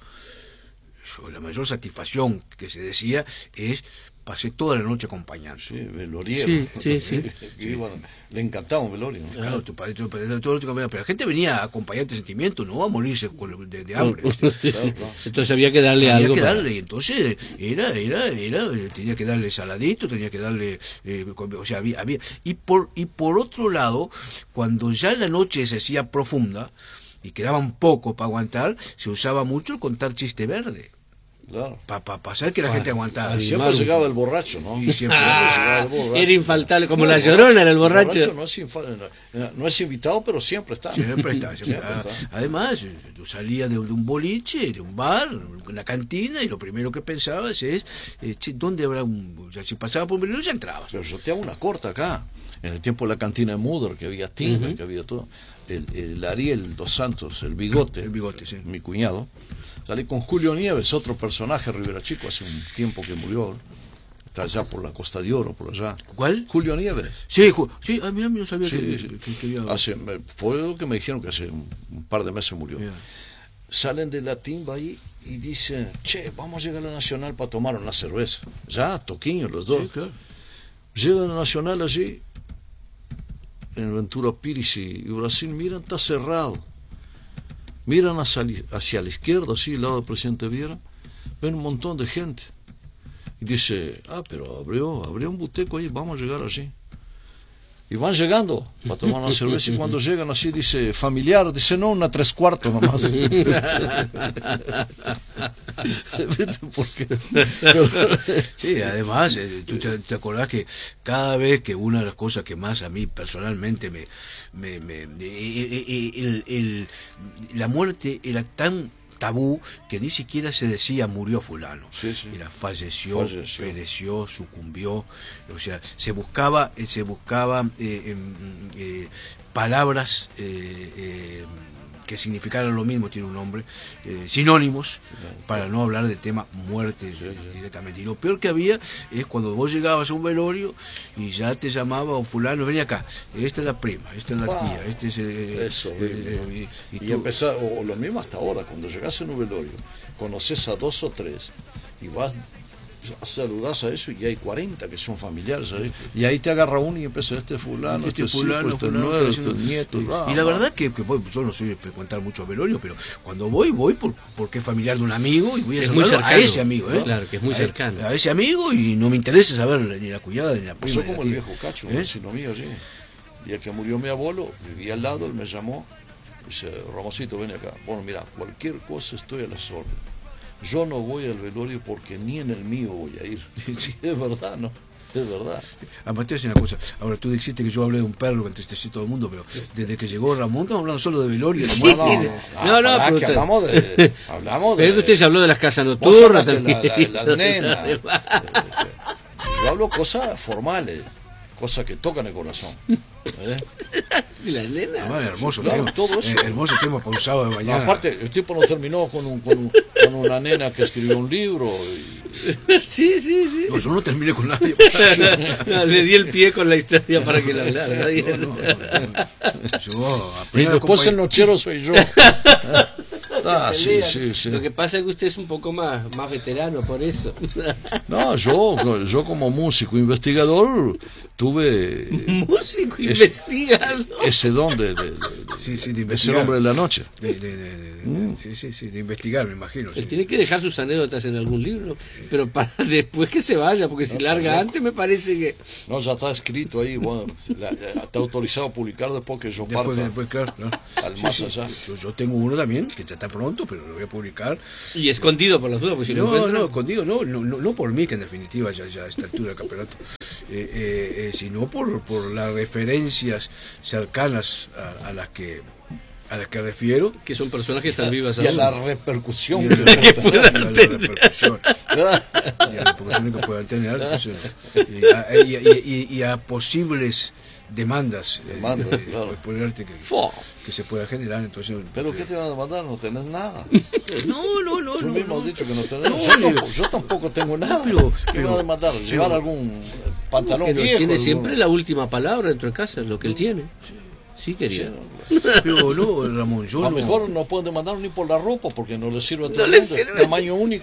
Speaker 1: o la mayor satisfacción que se decía es pasé toda la noche acompañando.
Speaker 2: Sí, veloriero.
Speaker 3: Sí, sí, sí.
Speaker 2: sí. Bueno, le encantaba un velorio, ¿no?
Speaker 1: Claro, tu padre, tu padre, todo lo que acompañaba, pero la gente venía a acompañar este sentimiento, no a morirse de, de hambre.
Speaker 3: Claro, claro. Entonces había que darle
Speaker 1: había
Speaker 3: algo.
Speaker 1: que
Speaker 3: para...
Speaker 1: darle, y entonces era, era, era, tenía que darle saladito, tenía que darle, eh, o sea, había, había, y por, y por otro lado, cuando ya la noche se hacía profunda y quedaban poco para aguantar, se usaba mucho el contar chiste verde.
Speaker 2: Claro.
Speaker 1: Para pa, pa hacer que la gente aguantara.
Speaker 2: Y siempre llegaba el borracho, ¿no?
Speaker 1: Y siempre,
Speaker 3: ah,
Speaker 1: llegaba
Speaker 3: el borracho. Era infaltable, como no, la Llorona
Speaker 2: borracho,
Speaker 3: era el borracho.
Speaker 2: El borracho no es, infa, no es invitado, pero siempre está.
Speaker 1: Siempre está. Siempre
Speaker 2: siempre
Speaker 1: está.
Speaker 2: está.
Speaker 1: Además, tú salías de, de un boliche, de un bar, una cantina, y lo primero que pensabas es, eh, che, ¿dónde habrá un...? O sea, si pasaba por un velorio ya entrabas.
Speaker 2: Pero yo te hago una corta acá. En el tiempo de la cantina de Mudder, que había timbre, uh-huh. que había todo. El, el Ariel dos Santos, el bigote,
Speaker 1: el bigote, sí.
Speaker 2: Mi cuñado. Salí con Julio Nieves, otro personaje, Rivera Chico, hace un tiempo que murió. Está allá por la Costa de Oro, por allá.
Speaker 1: ¿Cuál?
Speaker 2: Julio Nieves.
Speaker 1: Sí, ju- sí, a mí no sabía
Speaker 2: sí,
Speaker 1: que,
Speaker 2: sí.
Speaker 1: que, que había...
Speaker 2: Hace, fue lo que me dijeron que hace un, un par de meses murió. Yeah. Salen de la timba ahí y dicen, che, vamos a llegar a la Nacional para tomar una cerveza. Ya, toquiños los dos.
Speaker 1: Sí, claro.
Speaker 2: Llegan a la Nacional allí, en Ventura Pires y Brasil, miran, está cerrado. Miran hacia, hacia la izquierda, así, al lado del presidente Viera, ven un montón de gente. Y dice, ah, pero abrió, abrió un buteco ahí, vamos a llegar allí. Y van llegando para tomar una cerveza, y cuando llegan así, dice, familiar, dice, no, una tres cuartos nomás. ¿Por qué?
Speaker 1: Sí, además, eh, tú te, te acordás que cada vez que una de las cosas que más a mí personalmente me... me, me eh, el, el, la muerte era tan tabú que ni siquiera se decía murió fulano,
Speaker 2: sí, sí.
Speaker 1: Era falleció,
Speaker 2: falleció,
Speaker 1: pereció, sucumbió, o sea, se buscaba, se buscaba eh, eh, palabras eh, eh, que significaran lo mismo, tiene un nombre, eh, sinónimos, para no hablar del tema muerte sí, sí. directamente. Y lo peor que había es cuando vos llegabas a un velorio y ya te llamaba un fulano, vení acá, esta es la prima, esta es la wow. tía, este es... Eh,
Speaker 2: Eso,
Speaker 1: eh,
Speaker 2: y, y, y empezar, o lo mismo hasta ahora, cuando llegas en un velorio, conoces a dos o tres y vas... saludás a eso y hay cuarenta que son familiares ¿sabes? Y ahí te agarra uno y empieza este fulano, este, este fulano, este nuevo, este nieto.
Speaker 1: Sí. Y la verdad que, que yo no soy de frecuentar mucho velorio, pero cuando voy, voy por, porque es familiar de un amigo y voy a saludar a ese amigo, ¿eh?
Speaker 3: Claro, que es muy
Speaker 1: a,
Speaker 3: cercano.
Speaker 1: A ese amigo y no me interesa saber ni la cuñada ni la prima.
Speaker 2: Pasó como
Speaker 1: el
Speaker 2: viejo Cacho, ¿eh? Sino mío, sí. El día que murió mi abuelo, vivía al lado, él me llamó, dice, Ramosito, ven acá. Bueno, mira, cualquier cosa estoy a las órdenes. Yo no voy al velorio porque ni en el mío voy a ir. Sí, es verdad, ¿no? Es verdad.
Speaker 1: Además, te voy a decir una cosa. Ahora, tú dijiste que yo hablé de un perro que entristeció todo el mundo, pero desde que llegó Ramón estamos hablando solo de velorio.
Speaker 3: Sí,
Speaker 1: de
Speaker 3: no, no, no, no pero
Speaker 2: que
Speaker 3: usted...
Speaker 2: hablamos de... Hablamos de...
Speaker 3: Pero que usted se habló de las casas nocturnas
Speaker 2: también. La, la, la nena. Yo hablo cosas formales, cosas que tocan el corazón. ¿Eh?
Speaker 3: La nena.
Speaker 1: Ah, hermoso
Speaker 2: claro,
Speaker 1: tema.
Speaker 2: Todo eso.
Speaker 1: Eh, hermoso tema para un sábado de mañana.
Speaker 2: Aparte, el tipo no terminó con, un, con, un, con una nena que escribió un libro. Y...
Speaker 3: Sí, sí, sí.
Speaker 1: No, yo no terminé con nadie.
Speaker 3: No, le di el pie con la historia para que la hablara. No, no, no,
Speaker 2: no. Yo, y después el nochero soy yo. Ah,
Speaker 3: se
Speaker 2: sí,
Speaker 3: pelean.
Speaker 2: sí, sí.
Speaker 3: Lo que pasa es que usted es un poco más, más veterano por eso.
Speaker 2: No, yo, yo como músico investigador tuve
Speaker 3: Músico
Speaker 2: ese-
Speaker 3: investigado.
Speaker 2: ese don de, de- de-
Speaker 1: Sí, sí, de
Speaker 2: ese
Speaker 1: investigar.
Speaker 2: hombre de la noche.
Speaker 1: De, de- de- de- de- sí, sí, sí, de investigar, me imagino. sí.
Speaker 3: Él tiene que dejar sus anécdotas en algún libro, pero para después que se vaya, porque si larga antes me parece que...
Speaker 2: No, ya está escrito ahí, bueno, la- está autorizado a publicar después que yo
Speaker 1: Después,
Speaker 2: parta
Speaker 1: después, claro, claro.
Speaker 2: al
Speaker 1: Sí,
Speaker 2: más
Speaker 1: sí.
Speaker 2: allá.
Speaker 1: Yo, yo tengo uno también, que ya está pronto, pero lo voy a publicar.
Speaker 3: Y escondido por las dudas, porque si lo
Speaker 1: No,
Speaker 3: encuentran-
Speaker 1: no, escondido, no, no, no, no por mí, que en definitiva ya, ya a esta altura del campeonato, eh, eh, eh, sino por, por las referencias cercanas a, a las que a las que refiero.
Speaker 3: que son personas que están vivas
Speaker 2: Y a
Speaker 3: aún.
Speaker 2: la repercusión
Speaker 1: Y a
Speaker 2: que
Speaker 1: la-
Speaker 2: puede
Speaker 1: y a
Speaker 2: tener.
Speaker 1: la repercusión, y a las repercusiones que puedan tener, entonces, y, a, y a- y- y a posibles demandas, eh,
Speaker 2: Demandas,
Speaker 1: eh,
Speaker 2: claro.
Speaker 1: por ponerte que,
Speaker 3: Fo.
Speaker 1: que se pueda generar, entonces.
Speaker 2: ¿Pero
Speaker 1: eh,
Speaker 2: qué te van a demandar? No tenés nada.
Speaker 1: No, no, no,
Speaker 2: Tú
Speaker 1: no,
Speaker 2: mismo
Speaker 1: no.
Speaker 2: has dicho que no tenés
Speaker 1: No,
Speaker 2: yo,
Speaker 1: digo-
Speaker 2: tampoco, yo tampoco tengo nada.
Speaker 1: Pero-
Speaker 2: ¿Qué
Speaker 1: pero-
Speaker 2: me va a demandar? ¿Llevar
Speaker 1: pero-
Speaker 2: algún pantalón
Speaker 3: Pero
Speaker 2: viejo?
Speaker 3: tiene
Speaker 2: algún-
Speaker 3: siempre la última palabra dentro de casa, lo que él tiene. Sí, quería.
Speaker 1: Pero no, Ramón, yo
Speaker 2: A lo
Speaker 1: no.
Speaker 2: mejor no pueden demandar ni por la ropa porque no les sirve a todo
Speaker 3: No
Speaker 2: el
Speaker 3: les
Speaker 2: mundo.
Speaker 3: sirve.
Speaker 2: Tamaño único.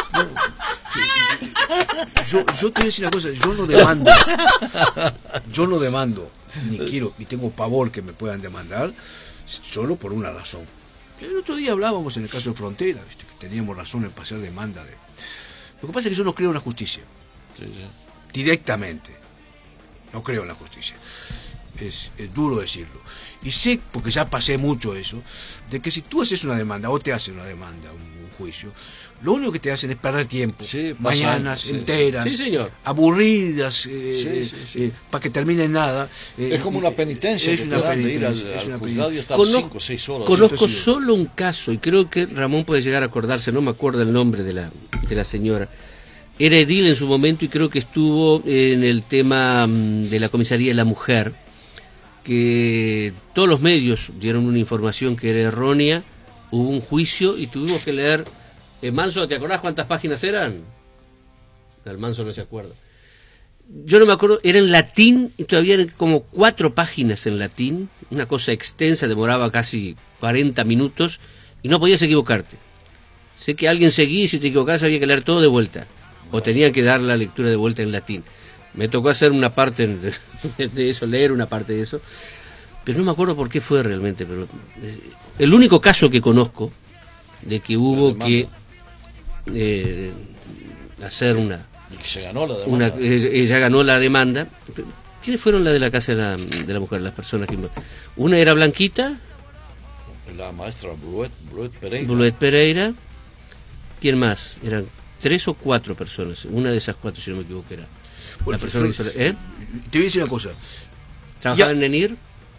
Speaker 1: Yo, yo te voy a decir una cosa, yo no demando, yo no demando, ni quiero, ni tengo pavor que me puedan demandar, solo por una razón. El otro día hablábamos en el caso de Frontera, ¿viste? Que teníamos razón en pasar demanda de. Lo que pasa es que yo no creo en la justicia,
Speaker 2: Sí, sí.
Speaker 1: directamente. No creo en la justicia. Es, es duro decirlo. Y sé, porque ya pasé mucho eso, de que si tú haces una demanda o te hacen una demanda, un, un juicio, lo único que te hacen es perder tiempo.
Speaker 2: Sí, pasa
Speaker 1: mañanas
Speaker 2: años, sí,
Speaker 1: enteras,
Speaker 3: sí. Sí, señor.
Speaker 1: aburridas, eh,
Speaker 2: Sí, sí, sí.
Speaker 1: para que termine en nada. Eh,
Speaker 2: Es como una
Speaker 1: eh,
Speaker 2: penitencia
Speaker 1: es
Speaker 2: que
Speaker 1: una
Speaker 2: te dan de ir al,
Speaker 1: penitencia, es
Speaker 2: al
Speaker 1: una
Speaker 2: juzgado y
Speaker 1: penitencia.
Speaker 2: estar
Speaker 3: Conozco-
Speaker 2: cinco o seis horas.
Speaker 3: Conozco
Speaker 1: Entonces,
Speaker 3: solo un caso, y creo que Ramón puede llegar a acordarse, no me acuerdo el nombre de la, de la señora. Era edil en su momento y creo que estuvo en el tema mm, de la comisaría de la mujer, que todos los medios dieron una información que era errónea, hubo un juicio y tuvimos que leer. Eh, Manso, ¿te acordás cuántas páginas eran? El Manso no se acuerda. Yo no me acuerdo, era en latín y todavía eran como cuatro páginas en latín, una cosa extensa, demoraba casi cuarenta minutos y no podías equivocarte. Sé que alguien seguía y si te equivocabas había que leer todo de vuelta, o tenían que dar la lectura de vuelta en latín. Me tocó hacer una parte de, de eso, leer una parte de eso, pero no me acuerdo por qué fue realmente. Pero eh, el único caso que conozco de que hubo que eh, hacer una...
Speaker 2: Y se ganó la
Speaker 3: una
Speaker 2: demanda.
Speaker 3: eh, ella ganó la demanda. ¿Quiénes fueron las de la casa de la, de la mujer, las personas que... Una era Blanquita,
Speaker 2: La maestra Bluet, Bluet Pereira.
Speaker 3: Bluet Pereira. ¿Quién más? Eran tres o cuatro personas. Una de esas cuatro, si no me equivoco, era la
Speaker 1: Bueno,
Speaker 3: persona que hizo la- ¿eh?
Speaker 1: Te voy a decir una cosa.
Speaker 3: ¿Trabajaba
Speaker 1: Ya.
Speaker 3: en Nenir?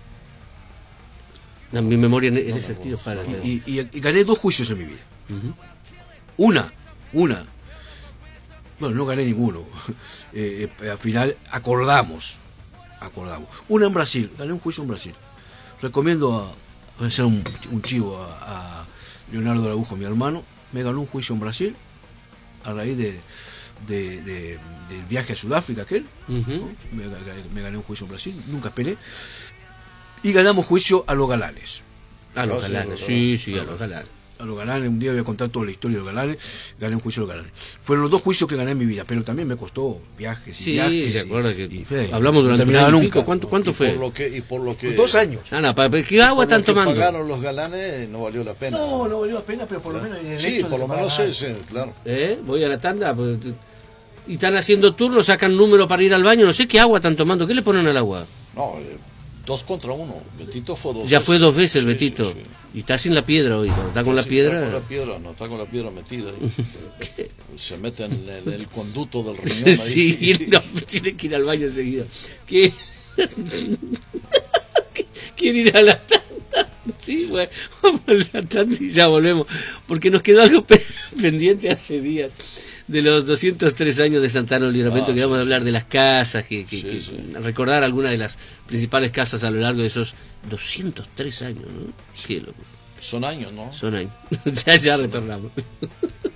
Speaker 3: No, mi memoria en, en ese sentido para...
Speaker 1: Y, y- y gané dos juicios en mi vida.
Speaker 3: Ujú.
Speaker 1: Una, una. Bueno, no gané ninguno. Eh, eh, al final acordamos. Acordamos. Una en Brasil. Gané un juicio en Brasil. Recomiendo a, voy a hacer un, un chivo a, a Leonardo Araújo, mi hermano. Me ganó un juicio en Brasil a raíz de, de- de- del viaje a Sudáfrica aquel.
Speaker 3: Ujú.
Speaker 1: me, me gané un juicio en Brasil. Nunca esperé. Y ganamos juicio a los galanes.
Speaker 3: A los
Speaker 2: Ah, sí,
Speaker 3: galanes,
Speaker 2: sí,
Speaker 3: sí, sí, a los galanes.
Speaker 1: A los galanes, un día voy a contar toda la historia de los galanes, gané un juicio de los galanes. Fueron los dos juicios que gané en mi vida, pero también me costó viajes y
Speaker 3: Sí,
Speaker 1: viajes.
Speaker 3: se
Speaker 1: y-
Speaker 3: acuerda que
Speaker 1: y, eh,
Speaker 3: hablamos durante
Speaker 1: no
Speaker 3: un
Speaker 1: terminaba
Speaker 3: año y
Speaker 1: nunca.
Speaker 3: pico. ¿Cuánto, cuánto
Speaker 2: y
Speaker 3: fue?
Speaker 2: Por lo que, y por lo que,
Speaker 1: Dos años.
Speaker 3: Ah, no, ¿para- ¿qué agua
Speaker 2: por lo
Speaker 3: están
Speaker 2: que
Speaker 3: tomando?
Speaker 2: pagaron los galanes no valió la pena.
Speaker 1: No, no valió la pena, pero por lo menos el
Speaker 2: Sí,
Speaker 1: hecho de
Speaker 2: por lo menos
Speaker 1: pagar.
Speaker 2: sí, sí, claro.
Speaker 3: ¿Eh? Voy a la tanda. Pues, y están haciendo turnos, sacan número para ir al baño. No sé qué agua están tomando. ¿Qué le ponen al agua?
Speaker 2: No, eh, dos contra uno. Betito fue dos
Speaker 3: Ya
Speaker 2: veces.
Speaker 3: fue dos veces el
Speaker 2: Sí,
Speaker 3: Betito.
Speaker 2: sí, sí.
Speaker 3: Y está sin la piedra hoy. Cuando está con la
Speaker 2: Sí,
Speaker 3: piedra.
Speaker 2: Está con la piedra, no está con la piedra metida ahí. Se mete en el, en el conducto del riñón
Speaker 3: Sí,
Speaker 2: ahí.
Speaker 3: sí, y él no, tiene que ir al baño enseguida. ¿Qué? ¿Quiere ir a la tanda? Sí, bueno, vamos a la tanda y ya volvemos. Porque nos quedó algo pe- pendiente hace días. De los doscientos tres años de Santana del Libramento,
Speaker 2: Ah,
Speaker 3: que
Speaker 2: sí.
Speaker 3: vamos a hablar de las casas, que, que-
Speaker 2: Sí,
Speaker 3: que-
Speaker 2: sí.
Speaker 3: recordar algunas de las principales casas a lo largo de esos doscientos tres años, ¿no? Qué loco,
Speaker 2: Son años, ¿no?
Speaker 3: son años. ya, ya retornamos.